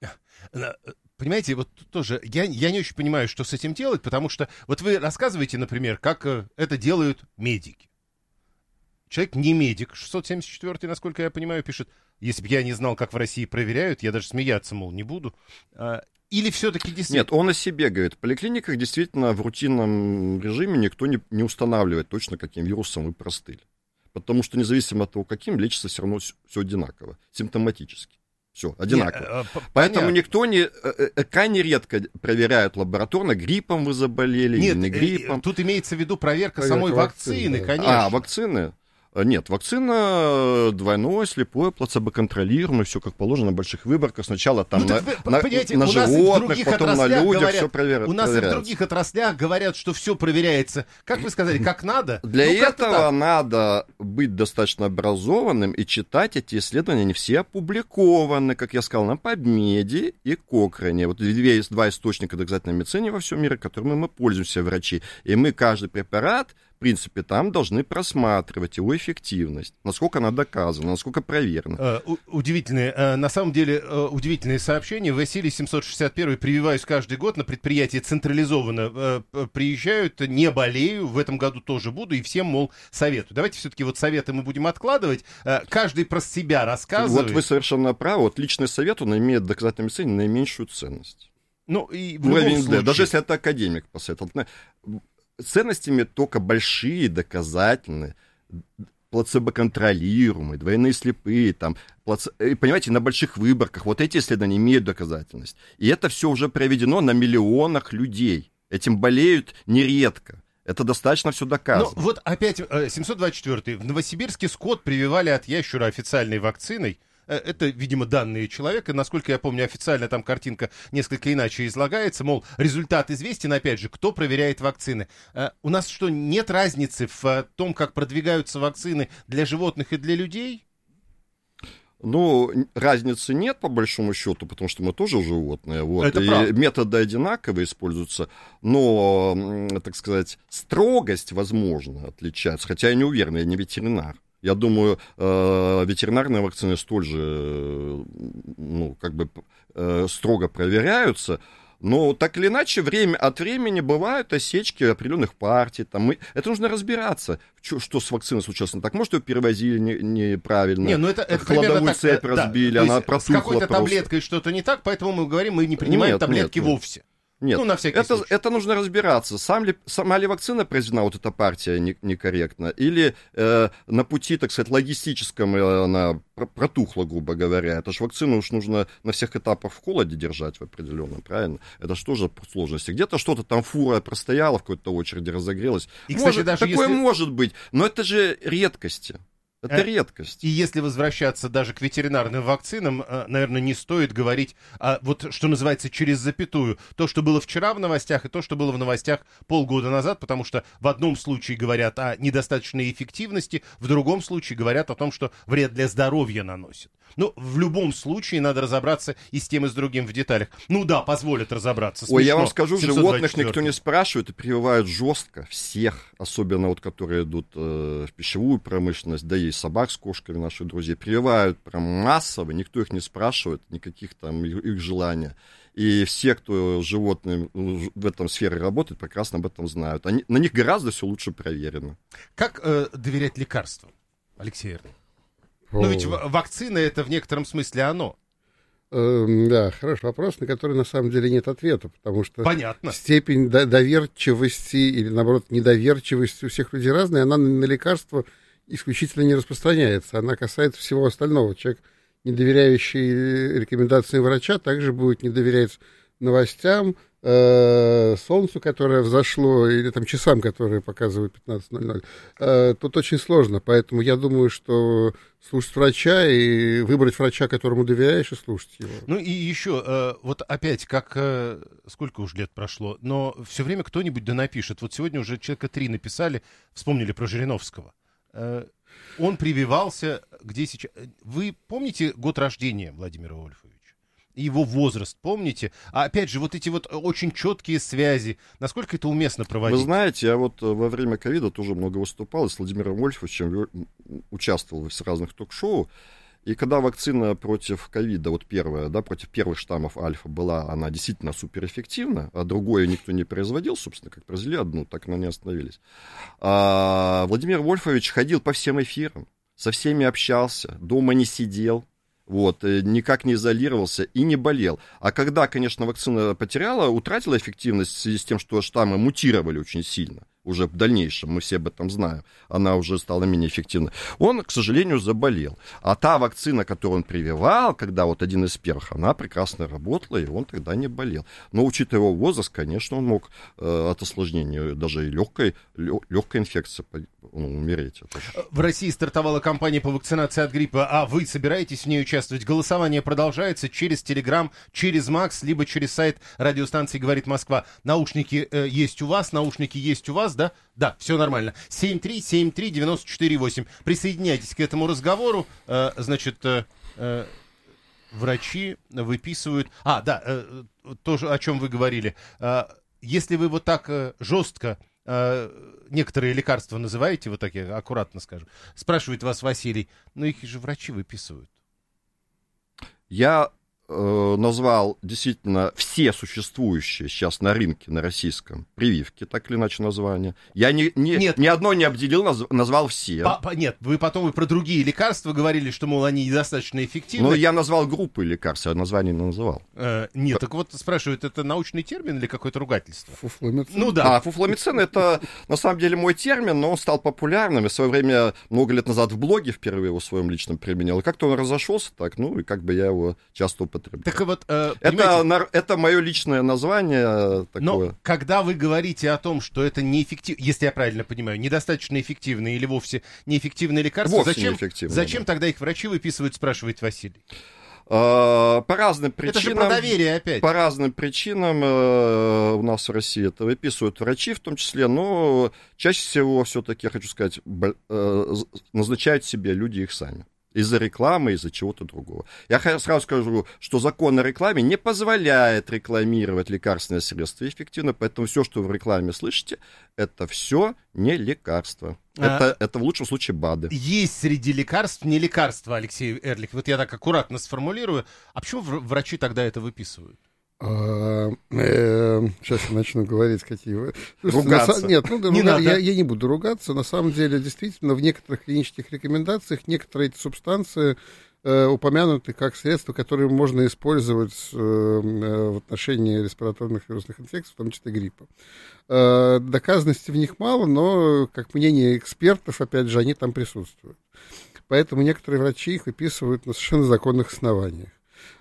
Понимаете, вот тоже я, я не очень понимаю, что с этим делать, потому что вот вы рассказываете, например, как это делают медики. Человек не медик, шестьсот семьдесят четвёртый, насколько я понимаю, пишет, если бы я не знал, как в России проверяют, я даже смеяться, мол, не буду. Или все-таки действительно... Нет, он о себе говорит. В поликлиниках действительно в рутинном режиме никто не, не устанавливает точно, каким вирусом вы простыли. Потому что независимо от того, каким, лечится все равно все одинаково, симптоматически. Все, одинаково. Нет, Поэтому понятно. Никто не... Крайне редко проверяют лабораторно, гриппом вы заболели Нет, или не гриппом. Тут имеется в виду проверка, проверка самой вакцины, вакцины да. конечно. А, вакцины? Нет, вакцина двойное, слепое, плацебо-контролируемое, все как положено на больших выборках. Сначала там ну, на, вы, на, на животных, потом на людях говорят, все проверяют. У нас и в других отраслях говорят, что все проверяется. Как вы сказали, как надо? Для ну, этого надо быть достаточно образованным и читать эти исследования. Они все опубликованы, как я сказал, на PubMed и Cochrane. Вот есть два источника доказательной медицины во всем мире, которыми мы пользуемся, врачи. И мы каждый препарат, в принципе, там должны просматривать его эффективность, насколько она доказана, насколько проверена. Uh, удивительные, uh, на самом деле, uh, удивительные сообщения. Василий семьсот шестьдесят один, прививаюсь каждый год, на предприятие централизованно uh, приезжают, не болею, в этом году тоже буду, и всем, мол, советую. Давайте все-таки вот советы мы будем откладывать, uh, каждый про себя рассказывает. Вот вы совершенно правы, вот личный совет, он имеет в доказательной медицине наименьшую ценность. Ну, и в любом случае... Даже если это академик посоветовал. Ценностями только большие, доказательные, плацебо-контролируемые, двойные слепые, там, плаце... понимаете, на больших выборках. Вот эти исследования имеют доказательность. И это все уже проведено на миллионах людей. Этим болеют нередко. Это достаточно все доказано. Ну, вот опять семьсот двадцать четвёртый. В Новосибирске скот прививали от ящура официальной вакциной. Это, видимо, данные человека. Насколько я помню, официально там картинка несколько иначе излагается. Мол, результат известен, опять же, кто проверяет вакцины. А у нас что, нет разницы в том, как продвигаются вакцины для животных и для людей? Ну, разницы нет, по большому счету, потому что мы тоже животные. Вот. Это и правда. Методы одинаковые используются, но, так сказать, строгость, возможно, отличается. Хотя я не уверен, я не ветеринар. Я думаю, э, ветеринарные вакцины столь же, ну, как бы э, строго проверяются, Но так или иначе, время от времени бывают осечки определенных партий. Там мы... Это нужно разбираться, что, что с вакциной случилось. Так, может, ее перевозили не, неправильно, не, ну это, это кладовую цепь так, разбили, да, она протухла с какой-то просто. таблеткой что-то не так, поэтому мы говорим, мы не принимаем нет, таблетки нет, нет. вовсе. Нет, ну, на всякий это, случай. это нужно разбираться. Сам ли, сама ли вакцина произведена, вот эта партия, не, некорректно, или э, на пути, так сказать, логистическом она протухла, грубо говоря. Это же вакцину уж нужно на всех этапах в холоде держать в определенном, правильно? Это же тоже сложности. Где-то что-то там фура простояла в какой-то очереди, разогрелась. И, кстати, может, даже такое если... может быть, но это же редкости. Это редкость. И если возвращаться даже к ветеринарным вакцинам, наверное, не стоит говорить, а, вот что называется, через запятую. То, что было вчера в новостях, и то, что было в новостях полгода назад, потому что в одном случае говорят о недостаточной эффективности, в другом случае говорят о том, что вред для здоровья наносит. Ну, в любом случае надо разобраться и с тем, и с другим в деталях. Ну да, позволят разобраться. Смешно. Ой, я вам скажу, животных семьсот двадцать четыре. Никто не спрашивает и прививают жестко всех, особенно вот которые идут э, в пищевую промышленность, да и собак с кошками, наших друзей, прививают прям массово, никто их не спрашивает, никаких там их, их желаний. И все, кто с животными в этом сфере работает, прекрасно об этом знают. Они, на них гораздо все лучше проверено. Как э, доверять лекарствам, Алексей Эрлих? Ну ведь вакцина — это в некотором смысле оно. Эм, да, хороший вопрос, на который на самом деле нет ответа, потому что Понятно. степень до- доверчивости или, наоборот, недоверчивости у всех людей разная, она на лекарства исключительно не распространяется, она касается всего остального. Человек, не доверяющий рекомендациям врача, также будет не доверять новостям, э, солнцу, которое взошло, или там часам, которые показывают пятнадцать ноль ноль. Э, тут очень сложно, поэтому я думаю, что слушать врача и выбрать врача, которому доверяешь, и слушать его. Ну и еще, э, вот опять, как, э, сколько уж лет прошло, но все время кто-нибудь да напишет. Вот сегодня уже человека три написали, вспомнили про Жириновского. Э, он прививался, где сейчас... Вы помните год рождения Владимира Вольфовича? Его возраст, помните? А опять же, вот эти вот очень четкие связи, насколько это уместно проводить? Вы знаете, я вот во время ковида тоже много выступал, и с Владимиром Вольфовичем участвовал в разных ток-шоу, и когда вакцина против ковида, вот первая, да, против первых штаммов альфа была, она действительно суперэффективна, а другое никто не производил, собственно, как произвели одну, так на ней остановились. А Владимир Вольфович ходил по всем эфирам, со всеми общался, дома не сидел. Вот, никак не изолировался и не болел. А когда, конечно, вакцина потеряла, утратила эффективность в связи с тем, что штаммы мутировали очень сильно, уже в дальнейшем, мы все об этом знаем, она уже стала менее эффективной, он, к сожалению, заболел. А та вакцина, которую он прививал, когда вот один из первых, она прекрасно работала, и он тогда не болел. Но, учитывая его возраст, конечно, он мог э, от осложнения, даже и легкой, легкой инфекции ну, умереть. В России стартовала кампания по вакцинации от гриппа, а вы собираетесь в ней участвовать? Голосование продолжается через Телеграм, через Макс, либо через сайт радиостанции «Говорит Москва». Наушники э, есть у вас, наушники есть у вас, да? Да, все нормально. семь три семь три девять четыре восемь. Присоединяйтесь к этому разговору. Э, значит, э, э, врачи выписывают... А, да, э, то, о чем вы говорили. Э, если вы вот так э, жестко э, некоторые лекарства называете, вот так я аккуратно скажу, спрашивает вас Василий, ну их же врачи выписывают. Я э, назвал действительно все существующие сейчас на рынке, на российском, прививки, так или иначе название. Я ни, ни, нет. ни одно не обделил, наз, назвал все. По, по, нет, вы потом и про другие лекарства говорили, что, мол, они недостаточно эффективны. Ну, я назвал группы лекарств, а название не называл. Э, нет, так вот спрашивают, это научный термин или какое-то ругательство? Фуфломицин. Ну да. А фуфломицин — это на самом деле мой термин, но он стал популярным. И в свое время, много лет назад в блоге впервые его в своем личном применял. И как-то он разошелся так, ну, и как бы я его часто употреблял. Так вот, э, это, это мое личное название такое. Но когда вы говорите о том, что это неэффективно, если я правильно понимаю, недостаточно эффективные или вовсе неэффективные лекарства, вовсе зачем, неэффективные, зачем да. тогда их врачи выписывают, спрашивает Василий? По разным причинам. Это же про доверие опять. По разным причинам э, у нас в России это выписывают врачи в том числе, но чаще всего все-таки, я хочу сказать, э, назначают себе люди их сами. Из-за рекламы, из-за чего-то другого. Я сразу скажу, что закон о рекламе не позволяет рекламировать лекарственные средства эффективно, поэтому все, что вы в рекламе слышите, это все не лекарство. А... Это, это в лучшем случае БАДы. Есть среди лекарств не лекарства, Алексей Эрлих. Вот я так аккуратно сформулирую. А почему врачи тогда это выписывают? А, э, сейчас я начну говорить, какие... Ругаться. На, нет, ну, не руга... надо. я, я не буду ругаться. На самом деле, действительно, в некоторых клинических рекомендациях некоторые эти субстанции э, упомянуты как средства, которые можно использовать э, в отношении респираторных вирусных инфекций, в том числе гриппа. Э, доказанности в них мало, но, как мнение экспертов, опять же, они там присутствуют. Поэтому некоторые врачи их выписывают на совершенно законных основаниях.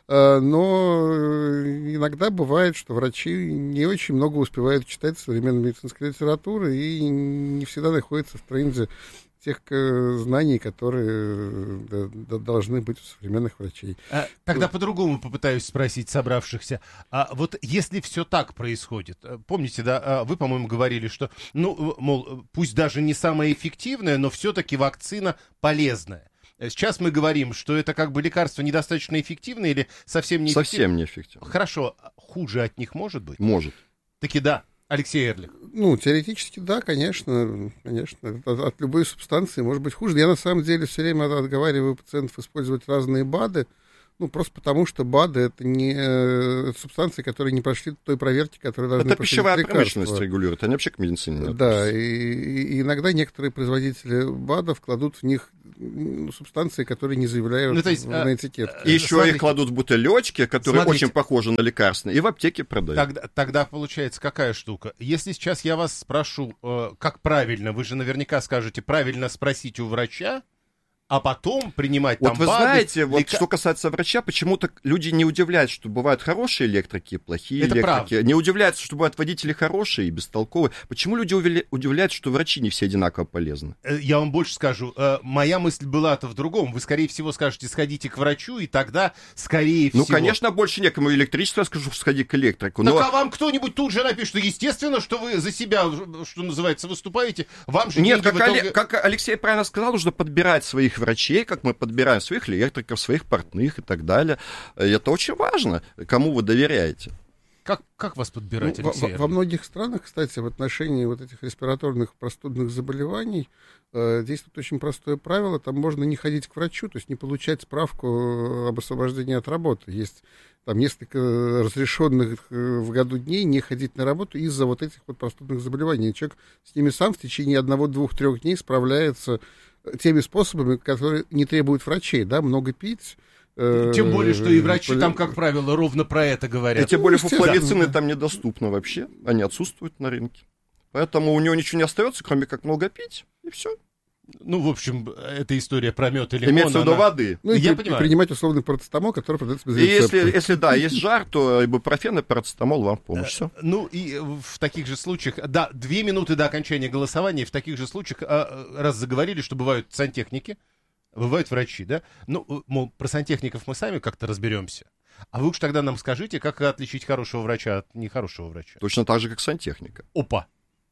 Но иногда бывает, что врачи не очень много успевают читать современной медицинской литературы и не всегда находятся в тренде тех знаний, которые должны быть у современных врачей. А, тогда по-другому попытаюсь спросить собравшихся. А вот если все так происходит, помните, да, вы, по-моему, говорили, что, ну, мол, пусть даже не самая эффективная, но все-таки вакцина полезная. Сейчас мы говорим, что это как бы лекарство недостаточно эффективное или совсем неэффективное? Совсем неэффективное. Хорошо, хуже от них может быть? Может. Таки да. Алексей Эрлих. Ну, теоретически, да, конечно, конечно. От, от любой субстанции может быть хуже. Я, на самом деле, все время отговариваю пациентов использовать разные БАДы, ну, просто потому, что БАДы — это не это субстанции, которые не прошли той проверки, которые должны это пройти. Это пищевая лекарства. промышленность регулирует, они вообще к медицине не Да, относятся. и, и иногда некоторые производители БАДов кладут в них субстанции, которые не заявляют ну, есть, на этикетке. И еще смотрите, их кладут в бутылечки, которые смотрите, очень похожи на лекарственные, и в аптеке продают. Тогда, тогда получается какая штука? Если сейчас я вас спрошу, э, как правильно, вы же наверняка скажете, правильно спросить у врача, а потом принимать вот там вы БАДы, знаете, вот лека... что касается врача, почему-то люди не удивляются, что бывают хорошие электрики, плохие это электрики. Правда. Не удивляются, что бывают водители хорошие и бестолковые. Почему люди удивляются, что врачи не все одинаково полезны? Я вам больше скажу. Моя мысль была-то в другом. Вы, скорее всего, скажете, сходите к врачу, и тогда, скорее всего... Ну, конечно, больше некому электричество, я скажу, сходи к электрику. Так но... а вам кто-нибудь тут же напишет, что естественно, что вы за себя, что называется, выступаете. Вам же Нет, как, итоге... Оле... как Алексей правильно сказал, нужно подбирать своих врачей, как мы подбираем своих электриков, своих портных и так далее. Это очень важно, кому вы доверяете. Как, как вас подбирать, ну, Алексей? Во, во многих странах, кстати, в отношении вот этих респираторных простудных заболеваний э, действует очень простое правило. Там можно не ходить к врачу, то есть не получать справку об освобождении от работы. Есть там несколько разрешенных в году дней не ходить на работу из-за вот этих вот простудных заболеваний. Человек с ними сам в течение одного, двух, трех дней справляется теми способами, которые не требуют врачей, да, много пить. Э, тем более, что и врачи э, там, как правило, ровно про это говорят. И тем более фуфлавицины да. там недоступны вообще, они отсутствуют на рынке. Поэтому у него ничего не остается, кроме как много пить, и все. Ну, в общем, эта история про мед и лимон. Имеется в виду она... воды. Ну, и я при, понимаю. принимать условный парацетамол, который продается без и рецепта. Если, если, да, есть жар, то ибупрофен и парацетамол вам в помощь. Все. Ну, и в таких же случаях, да, две минуты до окончания голосования, в таких же случаях, раз заговорили, что бывают сантехники, бывают врачи, да? Ну, мол, про сантехников мы сами как-то разберемся. А вы уж тогда нам скажите, как отличить хорошего врача от нехорошего врача. Точно так же, как сантехника. Опа.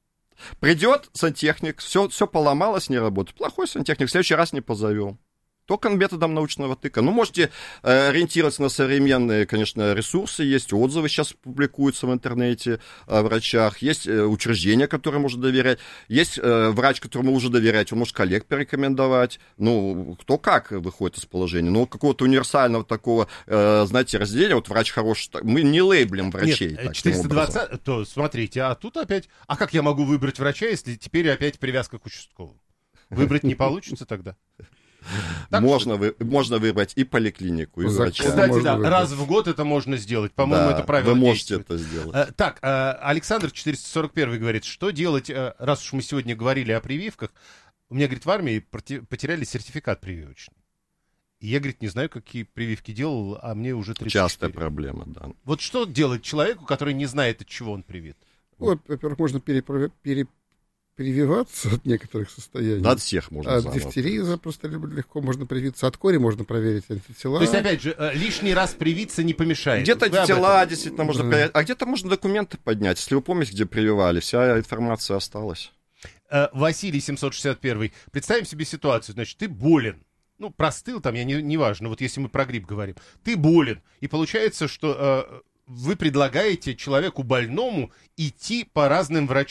Придет сантехник, все, все поломалось, не работает. Плохой сантехник, в следующий раз не позовем. Только методом научного тыка. Ну, можете э, ориентироваться на современные, конечно, ресурсы. Есть отзывы сейчас публикуются в интернете о врачах. Есть э, учреждения, которым можно доверять. Есть э, врач, которому уже доверять. Он может коллег порекомендовать. Ну, кто как выходит из положения. Ну, какого-то универсального такого, э, знаете, разделения. Вот врач хороший. Мы не лейблим врачей. Нет, четыреста двадцать, то смотрите, а тут опять... А как я могу выбрать врача, если теперь опять привязка к участковому? Выбрать не получится тогда? Так можно, вы, можно выбрать и поликлинику, и врача. Кстати, да, выбрать. Раз в год это можно сделать. По-моему, да, это правило вы можете действует. это сделать. А, так, а, Александр четыреста сорок один говорит, что делать, а, раз уж мы сегодня говорили о прививках. У меня, говорит, в армии потеряли сертификат прививочный. И я, говорит, не знаю, какие прививки делал, а мне уже тридцать четыре. Частая проблема, да. Вот что делать человеку, который не знает, от чего он привит? Ну, во-первых, можно перепроверить. Пере... прививаться от некоторых состояний. Да, от всех можно. От дифтерии запросто легко можно привиться. От кори можно проверить антитела. То есть, опять же, лишний раз привиться не помешает. Где-то антитела действительно можно mm. проверить, а где-то можно документы поднять. Если вы помните, где прививали, вся информация осталась. Василий семьсот шестьдесят один. Представим себе ситуацию. Значит, ты болен. Ну, простыл там, я не, не важно. Вот если мы про грипп говорим. Ты болен. И получается, что... вы предлагаете человеку больному идти по разным врачам.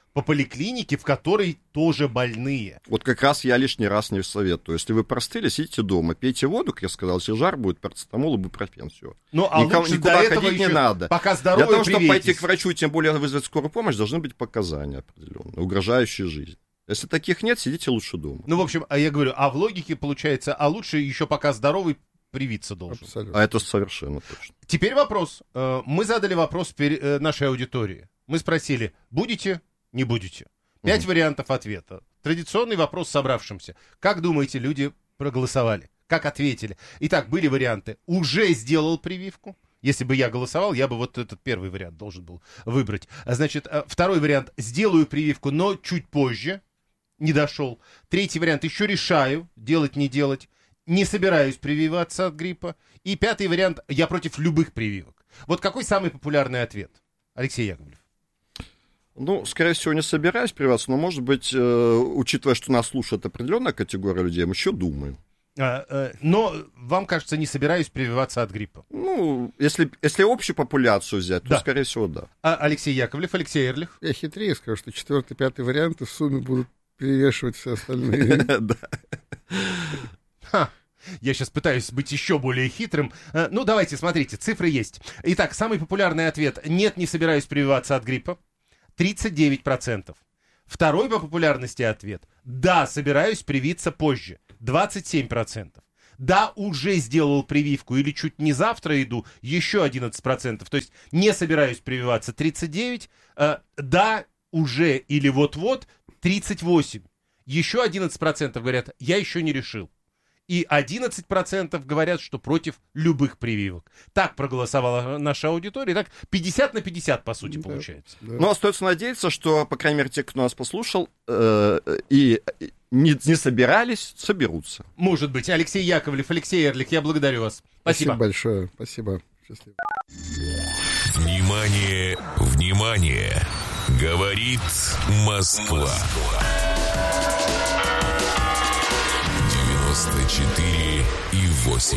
по поликлинике, в которой тоже больные. Вот как раз я лишний раз не советую. Если вы простыли, сидите дома, пейте воду, как я сказал, если жар будет, парацетамол и бупрофен, все. Ну, а Никому, лучше никуда до этого ходить не надо. Пока здоровы, Для того, чтобы привейтесь. пойти к врачу, тем более вызвать скорую помощь, должны быть показания определенные, угрожающие жизни. Если таких нет, сидите лучше дома. Ну, в общем, а я говорю, а в логике получается, а лучше еще пока здоровый привиться должен. Абсолютно. А это совершенно точно. Теперь вопрос. Мы задали вопрос нашей аудитории. Мы спросили, будете, не будете? Пять угу. вариантов ответа. Традиционный вопрос собравшимся. Как думаете, люди проголосовали? Как ответили? Итак, были варианты. Уже сделал прививку. Если бы я голосовал, я бы вот этот первый вариант должен был выбрать. Значит, второй вариант. Сделаю прививку, но чуть позже. Не дошел. Третий вариант. Еще решаю, делать, не делать. Не собираюсь прививаться от гриппа. И пятый вариант. Я против любых прививок. Вот какой самый популярный ответ? Алексей Яковлев. Ну, скорее всего, не собираюсь прививаться, но, может быть, э, учитывая, что нас слушает определенная категория людей, мы еще думаем. А, э, но вам кажется, не собираюсь прививаться от гриппа? Ну, если, если общую популяцию взять, то, да. скорее всего, да. А Алексей Яковлев, Алексей Эрлих? Я хитрее скажу, что четвертый, пятый варианты в сумме будут перевешивать все остальные. Да. Я сейчас пытаюсь быть еще более хитрым. Ну, давайте, смотрите, цифры есть. Итак, самый популярный ответ. Нет, не собираюсь прививаться от гриппа. тридцать девять процентов. Второй по популярности ответ. Да, собираюсь привиться позже. двадцать семь процентов. Да, уже сделал прививку или чуть не завтра иду. Еще одиннадцать процентов. То есть не собираюсь прививаться. тридцать девять процентов. Да, уже или вот-вот. тридцать восемь процентов. Еще одиннадцать процентов говорят, я еще не решил. И одиннадцать процентов говорят, что против любых прививок. Так проголосовала наша аудитория. Так пятьдесят на пятьдесят, по сути, да, получается. Да. Но остается надеяться, что, по крайней мере, те, кто нас послушал, э, и не, не собирались, соберутся. Может быть. Алексей Яковлев, Алексей Эрлих, я благодарю вас. Спасибо. Спасибо большое. Спасибо. Счастливо. Внимание, внимание. Говорит Москва. девяносто четыре и восемь.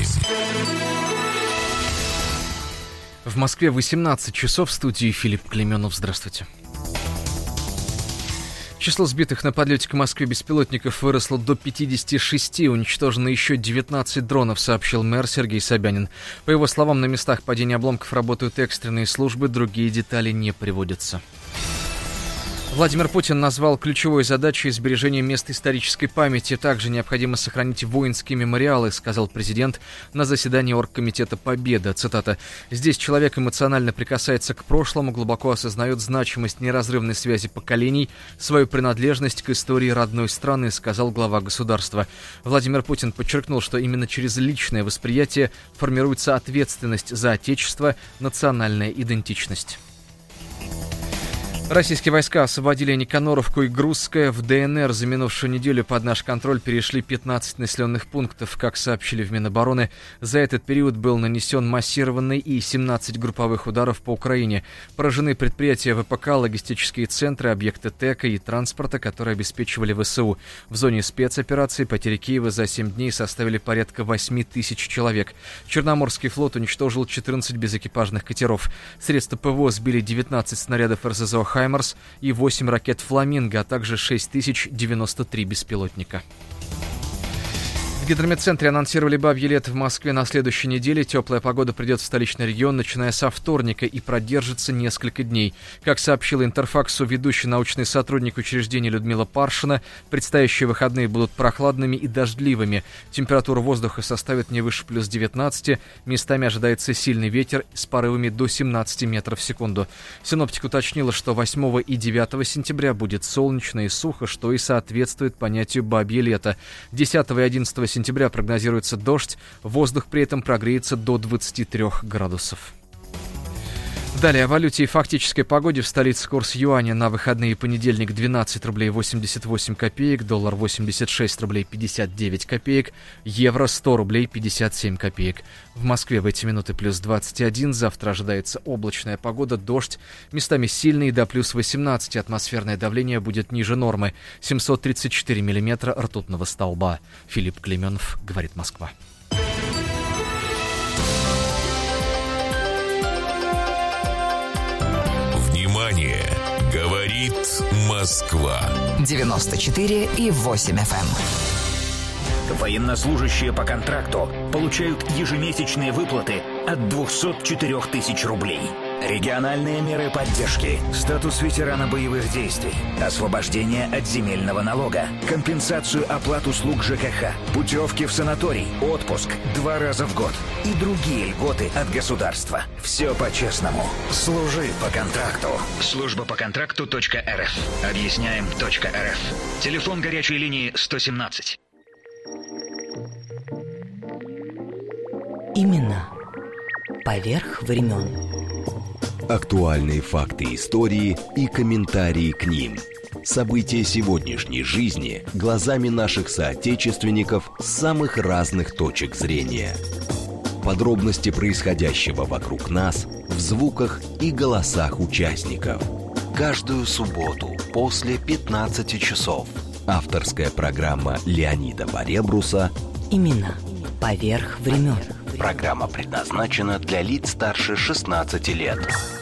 В Москве восемнадцать часов, в студии Филипп Клеменов. Здравствуйте. Число сбитых на подлете к Москве беспилотников выросло до пятидесяти шести, уничтожено еще девятнадцать дронов, сообщил мэр Сергей Собянин. По его словам, на местах падения обломков работают экстренные службы, другие детали не приводятся. Владимир Путин назвал ключевой задачей сбережение мест исторической памяти. Также необходимо сохранить воинские мемориалы, сказал президент на заседании Оргкомитета Победа. Цитата. «Здесь человек эмоционально прикасается к прошлому, глубоко осознает значимость неразрывной связи поколений, свою принадлежность к истории родной страны», сказал глава государства. Владимир Путин подчеркнул, что именно через личное восприятие формируется ответственность за Отечество, национальная идентичность. Российские войска освободили Никаноровку и Грузское. В ДНР за минувшую неделю под наш контроль перешли пятнадцать населенных пунктов. Как сообщили в Минобороны, за этот период был нанесен массированный и семнадцать групповых ударов по Украине. Поражены предприятия ВПК, логистические центры, объекты ТЭКа и транспорта, которые обеспечивали ВСУ. В зоне спецоперации потери Киева за семь дней составили порядка восемь тысяч человек. Черноморский флот уничтожил четырнадцать безэкипажных катеров. Средства ПВО сбили девятнадцать снарядов РСЗО «Хаймарс» и восемь ракет «Фламинго», а также шесть тысяч девяносто три беспилотника. В гидрометцентре анонсировали бабье лето в Москве на следующей неделе. Теплая погода придет в столичный регион, начиная со вторника, и продержится несколько дней. Как сообщила Интерфаксу ведущий научный сотрудник учреждения Людмила Паршина, предстоящие выходные будут прохладными и дождливыми. Температура воздуха составит не выше плюс девятнадцати. Местами ожидается сильный ветер с порывами до семнадцати метров в секунду. Синоптик уточнила, что восьмого и девятого сентября будет солнечно и сухо, что и соответствует понятию бабье лето. десятого и одиннадцатого сентября прогнозируется дождь, воздух при этом прогреется до двадцати трёх градусов. Далее о валюте и фактической погоде. В столице курс юаня на выходные: понедельник двенадцать рублей восемьдесят восемь копеек, доллар восемьдесят шесть рублей пятьдесят девять копеек, евро сто рублей пятьдесят семь копеек. В Москве в эти минуты плюс двадцать один, завтра ожидается облачная погода, дождь, местами сильный до плюс восемнадцати, атмосферное давление будет ниже нормы, семьсот тридцать четыре миллиметра ртутного столба. Филипп Клеменов, говорит Москва. Внимание! Говорит Москва. Москва. девяносто четыре и восемь эф эм. Военнослужащие по контракту получают ежемесячные выплаты от двухсот четырёх тысяч рублей. Региональные меры поддержки, статус ветерана боевых действий, освобождение от земельного налога, компенсацию оплат услуг ЖКХ, путевки в санаторий, отпуск два раза в год и другие льготы от государства. Все по-честному. Служи по контракту. Служба по контракту .рф. Объясняем .рф. Телефон горячей линии сто семнадцать. Именно поверх времен. Актуальные факты истории и комментарии к ним. События сегодняшней жизни глазами наших соотечественников с самых разных точек зрения. Подробности происходящего вокруг нас в звуках и голосах участников. Каждую субботу после пятнадцати часов. Авторская программа Леонида Баребруса Именно поверх времен. Программа предназначена для лиц старше шестнадцати лет.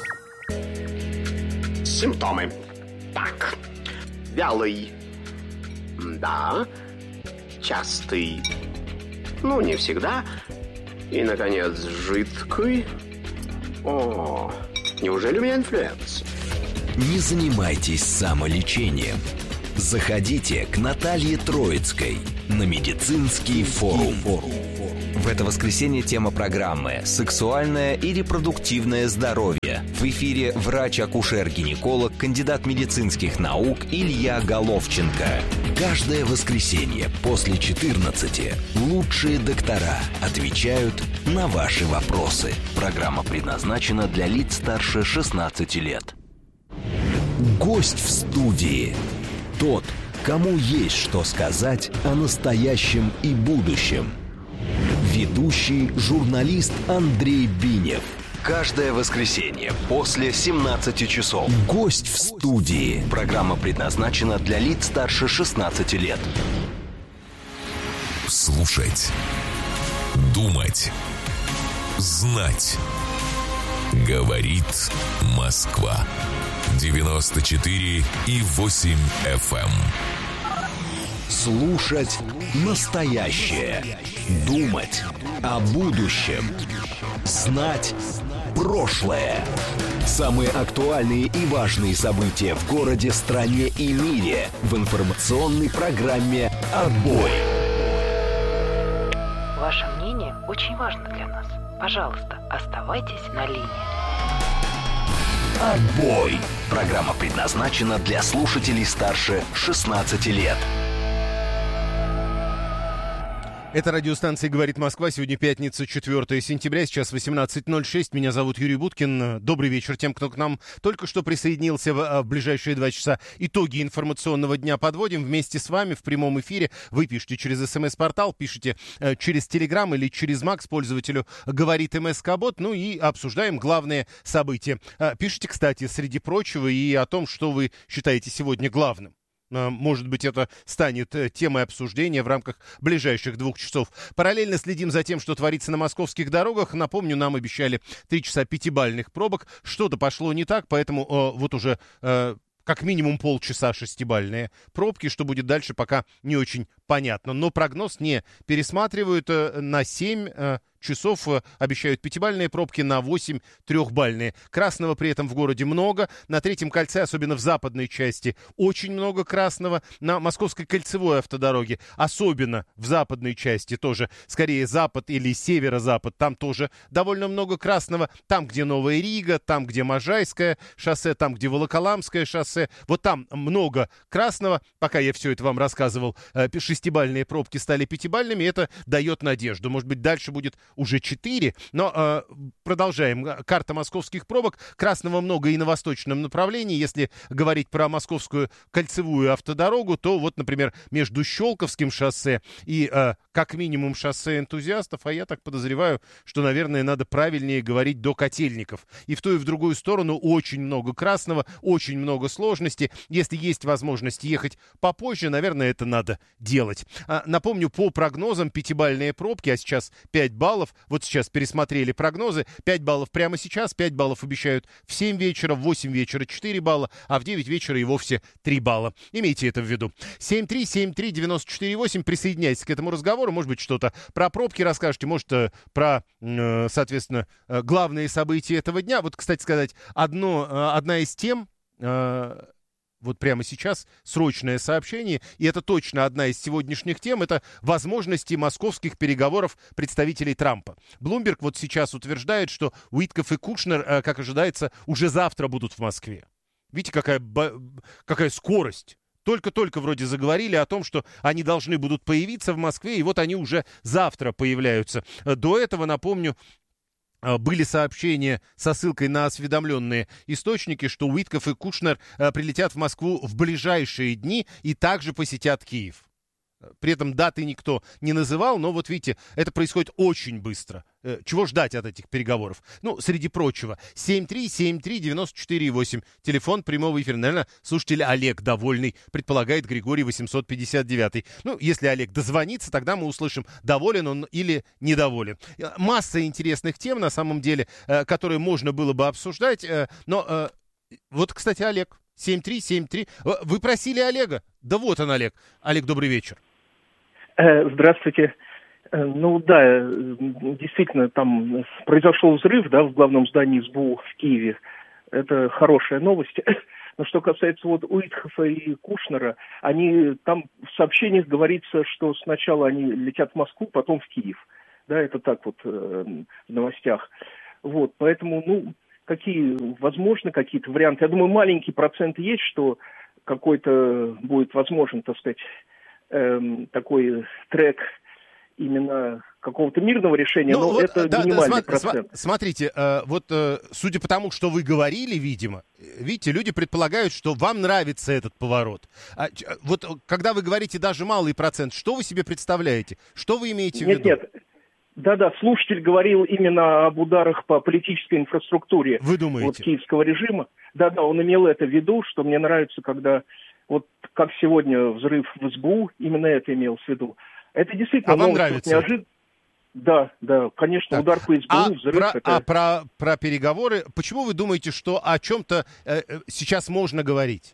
Симптомы. Так. Вялый. Да. Частый. Ну, не всегда. И, наконец, жидкий. О, неужели у меня инфлюенс? Не занимайтесь самолечением. Заходите к Наталье Троицкой на медицинский форум. В это воскресенье тема программы «Сексуальное и репродуктивное здоровье». В эфире врач-акушер-гинеколог, кандидат медицинских наук Илья Головченко. Каждое воскресенье после четырнадцати лучшие доктора отвечают на ваши вопросы. Программа предназначена для лиц старше шестнадцати лет. Гость в студии. Тот, кому есть что сказать о настоящем и будущем. Ведущий журналист Андрей Бинев. Каждое воскресенье после семнадцати часов. Гость в студии. Программа предназначена для лиц старше шестнадцати лет. Слушать. Думать. Знать. Говорит Москва. девяносто четыре и восемь эф эм. Слушать настоящее. Думать о будущем. Знать прошлое. Самые актуальные и важные события в городе, стране и мире в информационной программе «Отбой». Ваше мнение очень важно для нас. Пожалуйста, оставайтесь на линии. «Отбой». Программа предназначена для слушателей старше шестнадцати лет. Это радиостанция «Говорит Москва». Сегодня пятница, четвёртое сентября, сейчас восемнадцать ноль шесть. Меня зовут Юрий Буткин. Добрый вечер тем, кто к нам только что присоединился в, в ближайшие два часа. Итоги информационного дня подводим вместе с вами в прямом эфире. Вы пишите через СМС-портал, пишите э, через Телеграм или через Макс пользователю «Говорит МСК-бот». Ну и обсуждаем главные события. Э, пишите, кстати, среди прочего и о том, что вы считаете сегодня главным. Может быть, это станет темой обсуждения в рамках ближайших двух часов. Параллельно следим за тем, что творится на московских дорогах. Напомню, нам обещали три часа пятибалльных пробок. Что-то пошло не так, поэтому э, вот уже э, как минимум полчаса шестибалльные пробки. Что будет дальше, пока не очень понятно. Но прогноз не пересматривают. Э, на семь э, часов э, обещают пятибалльные пробки, на восемь трехбалльные. Красного при этом в городе много. На Третьем кольце, особенно в западной части, очень много красного. На Московской кольцевой автодороге, особенно в западной части, тоже скорее запад или северо-запад, там тоже довольно много красного. Там, где Новая Рига, там, где Можайское шоссе, там, где Волоколамское шоссе, вот там много красного. Пока я все это вам рассказывал, э, шестибалльные пробки стали пятибалльными, это дает надежду. Может быть, дальше будет уже четыре, но э, продолжаем. Карта московских пробок. Красного много и на восточном направлении. Если говорить про Московскую кольцевую автодорогу, то вот, например, между Щелковским шоссе и э, как минимум шоссе Энтузиастов, а я так подозреваю, что, наверное, надо правильнее говорить до Котельников. И в ту и в другую сторону очень много красного, очень много сложностей. Если есть возможность ехать попозже, наверное, это надо делать. делать. А, напомню, по прогнозам пятибалльные пробки, а сейчас пять баллов. Вот сейчас пересмотрели прогнозы. пять баллов прямо сейчас, пять баллов обещают в семь вечера, в восемь вечера четыре балла, а в девять вечера и вовсе три балла. Имейте это в виду. семь три семь три девять четыре восемь. Присоединяйтесь к этому разговору. Может быть, что-то про пробки расскажете, может, про, соответственно, главные события этого дня. Вот, кстати сказать, одно, одна из тем... Вот прямо сейчас срочное сообщение, и это точно одна из сегодняшних тем, это возможности московских переговоров представителей Трампа. Блумберг вот сейчас утверждает, что Уиткоф и Кушнер, как ожидается, уже завтра будут в Москве. Видите, какая, какая скорость. Только-только вроде заговорили о том, что они должны будут появиться в Москве, и вот они уже завтра появляются. До этого, напомню, были сообщения со ссылкой на осведомленные источники, что Уиткоф и Кушнер прилетят в Москву в ближайшие дни и также посетят Киев. При этом даты никто не называл, но вот видите, это происходит очень быстро. Чего ждать от этих переговоров? Ну, среди прочего, семь три семь три девять четыре восемь, телефон прямого эфира. Наверное, слушатель Олег довольный, предполагает Григорий восемьсот пятьдесят девять. Ну, если Олег дозвонится, тогда мы услышим, доволен он или недоволен. Масса интересных тем, на самом деле, которые можно было бы обсуждать, но вот, кстати, Олег, семь три семь три, вы просили Олега? Да вот он, Олег. Олег, добрый вечер. Здравствуйте. Ну да, действительно, там произошел взрыв, да, в главном здании СБУ в Киеве. Это хорошая новость. Но что касается вот Уиткофа и Кушнера, они там в сообщениях говорится, что сначала они летят в Москву, потом в Киев. Да, это так вот в новостях. Вот, поэтому, ну, какие, возможно, какие-то варианты. Я думаю, маленький процент есть, что какой-то будет возможен, так сказать, эм, такой трек именно какого-то мирного решения, ну, но вот, это да, минимальный да, см- процент. Смотрите, э, вот э, судя по тому, что вы говорили, видимо, видите, люди предполагают, что вам нравится этот поворот. А, вот когда вы говорите даже малый процент, что вы себе представляете? Что вы имеете нет, в виду? Нет, нет. Да-да, слушатель говорил именно об ударах по политической инфраструктуре Вы думаете? Вот, киевского режима. Да-да, он имел это в виду, что мне нравится, когда, вот как сегодня взрыв в СБУ, именно это имел в виду. Это действительно а вам нравится? Неожид... Да, да, конечно, так. Удар по СБУ, а взрыв. Про, это... А про, про переговоры, почему вы думаете, что о чем-то э, сейчас можно говорить?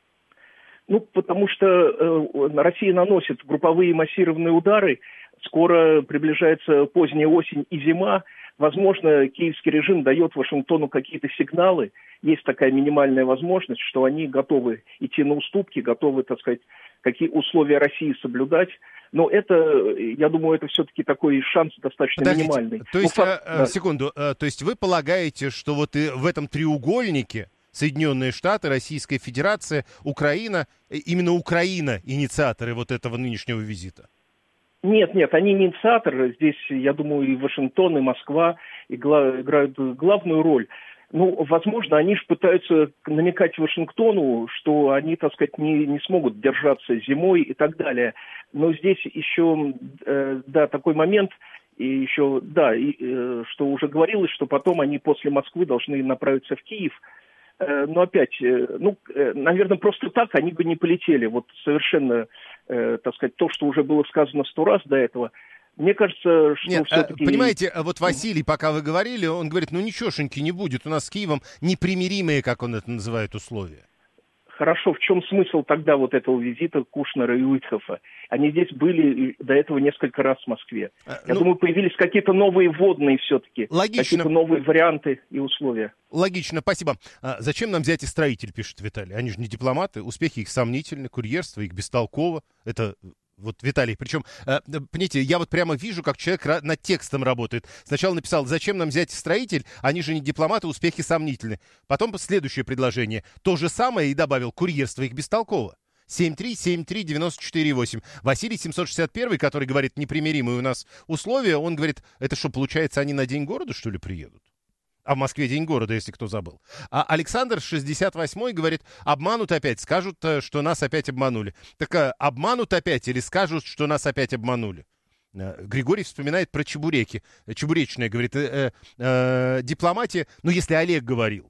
Ну, потому что э, Россия наносит групповые массированные удары, скоро приближается поздняя осень и зима. Возможно, киевский режим дает Вашингтону какие-то сигналы. Есть такая минимальная возможность, что они готовы идти на уступки, готовы, так сказать, какие условия России соблюдать. Но это, я думаю, это все-таки такой шанс достаточно Подождите, минимальный. То есть, ну, факт, а, да. секунду, а, то есть вы полагаете, что вот и в этом треугольнике Соединенные Штаты, Российская Федерация, Украина, именно Украина инициаторы вот этого нынешнего визита? Нет, нет, они не инициаторы. Здесь, я думаю, и Вашингтон, и Москва играют главную роль. Ну, возможно, они же пытаются намекать Вашингтону, что они, так сказать, не, не смогут держаться зимой и так далее. Но здесь еще, э, да, такой момент, и еще, да, и, э, что уже говорилось, что потом они после Москвы должны направиться в Киев. Э, но опять, э, ну, э, наверное, просто так они бы не полетели. Вот совершенно, э, так сказать, то, что уже было сказано сто раз до этого. Мне кажется, что Нет, все-таки... Понимаете, вот Василий, пока вы говорили, он говорит, ну ничегошеньки не будет, у нас с Киевом непримиримые, как он это называет, условия. Хорошо, в чем смысл тогда вот этого визита Кушнера и Уиткофа? Они здесь были до этого несколько раз в Москве. Я ну, думаю, появились какие-то новые вводные все-таки. Логично. Какие-то новые варианты и условия. Логично, спасибо. А зачем нам взять и строитель, пишет Виталий? Они же не дипломаты, успехи их сомнительны, курьерство их бестолково. Это... Вот, Виталий, причем, э, понимаете, я вот прямо вижу, как человек над текстом работает. Сначала написал, зачем нам взять строитель, они же не дипломаты, успехи сомнительны. Потом следующее предложение, то же самое и добавил, курьерство их бестолково. семь три семь три девять четыре восемь. Василий семьсот шестьдесят один, который говорит, непримиримые у нас условия, он говорит, это что, получается, они на День города, что ли, приедут? А в Москве День города, если кто забыл. А Александр шестьдесят восемь говорит, обманут опять, скажут, что нас опять обманули. Так а, обманут опять или скажут, что нас опять обманули? Григорий вспоминает про чебуреки. Чебуречная, говорит, э, э, э, дипломатия, ну если Олег говорил.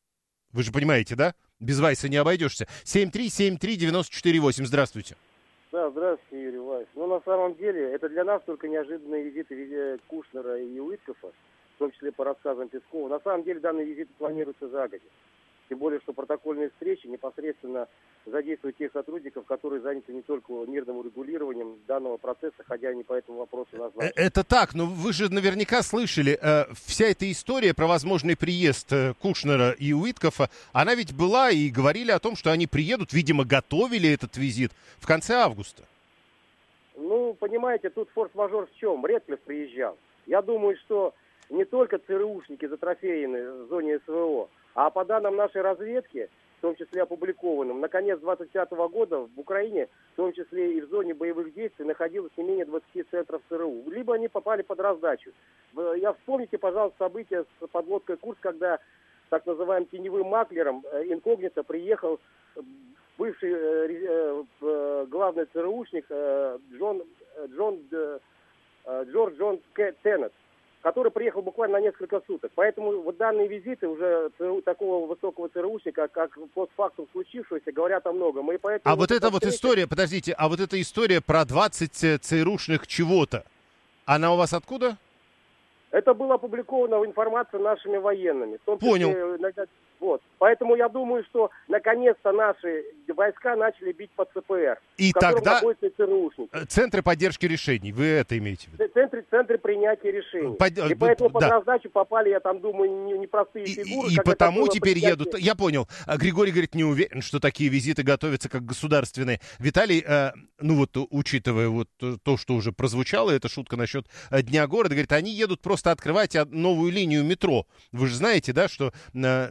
Вы же понимаете, да? Без Вайса не обойдешься. семь три семь три девять четыре восемь, здравствуйте. Да, здравствуйте, Юрий Вайс. Ну, на самом деле, это для нас только неожиданные визиты Кушнера и Уиткофа, в том числе по рассказам Пескова. На самом деле, данные визиты планируются загодя. Тем более, что протокольные встречи непосредственно задействуют тех сотрудников, которые заняты не только мирным урегулированием данного процесса, хотя они по этому вопросу назначены. Это так, но вы же наверняка слышали, э, вся эта история про возможный приезд э, Кушнера и Уиткофа, она ведь была, и говорили о том, что они приедут, видимо, готовили этот визит в конце августа. Ну, понимаете, тут форс-мажор в чем? Редклифф приезжал. Я думаю, что не только ЦРУшники затрофеены в зоне СВО, а по данным нашей разведки, в том числе опубликованным, на конец двадцать пятого года в Украине, в том числе и в зоне боевых действий, находилось не менее двадцати центров ЦРУ. Либо они попали под раздачу. Я вспомните, пожалуйста, события с подлодкой «Курск», когда так называемым теневым маклером инкогнито приехал бывший э, э, главный ЦРУшник э, Джон, Джон, э, Джордж Джон Теннет, который приехал буквально на несколько суток. Поэтому вот данные визиты уже ЦРУ, такого высокого ЦРУшника, как постфактум случившегося, говорят о многом. И поэтому а вот эта вот история, подождите, а вот эта история про двадцать ЦРУшных чего-то, она у вас откуда? Это было опубликовано в информации нашими военными. В том числе, Понял. Вот. Поэтому я думаю, что наконец-то наши войска начали бить по ЦПР, и в котором тогда находятся ЦРУшники. Центры поддержки решений, вы это имеете в виду? Центры, центры принятия решений. Под... И поэтому под да. раздачу попали, я там думаю, непростые не фигуры. И, и потому теперь принятие... едут. Я понял. Григорий говорит, не уверен, что такие визиты готовятся как государственные. Виталий, э, ну вот, учитывая вот то, что уже прозвучало, эта шутка насчет Дня города, говорит, они едут просто открывать новую линию метро. Вы же знаете, да, что... Э,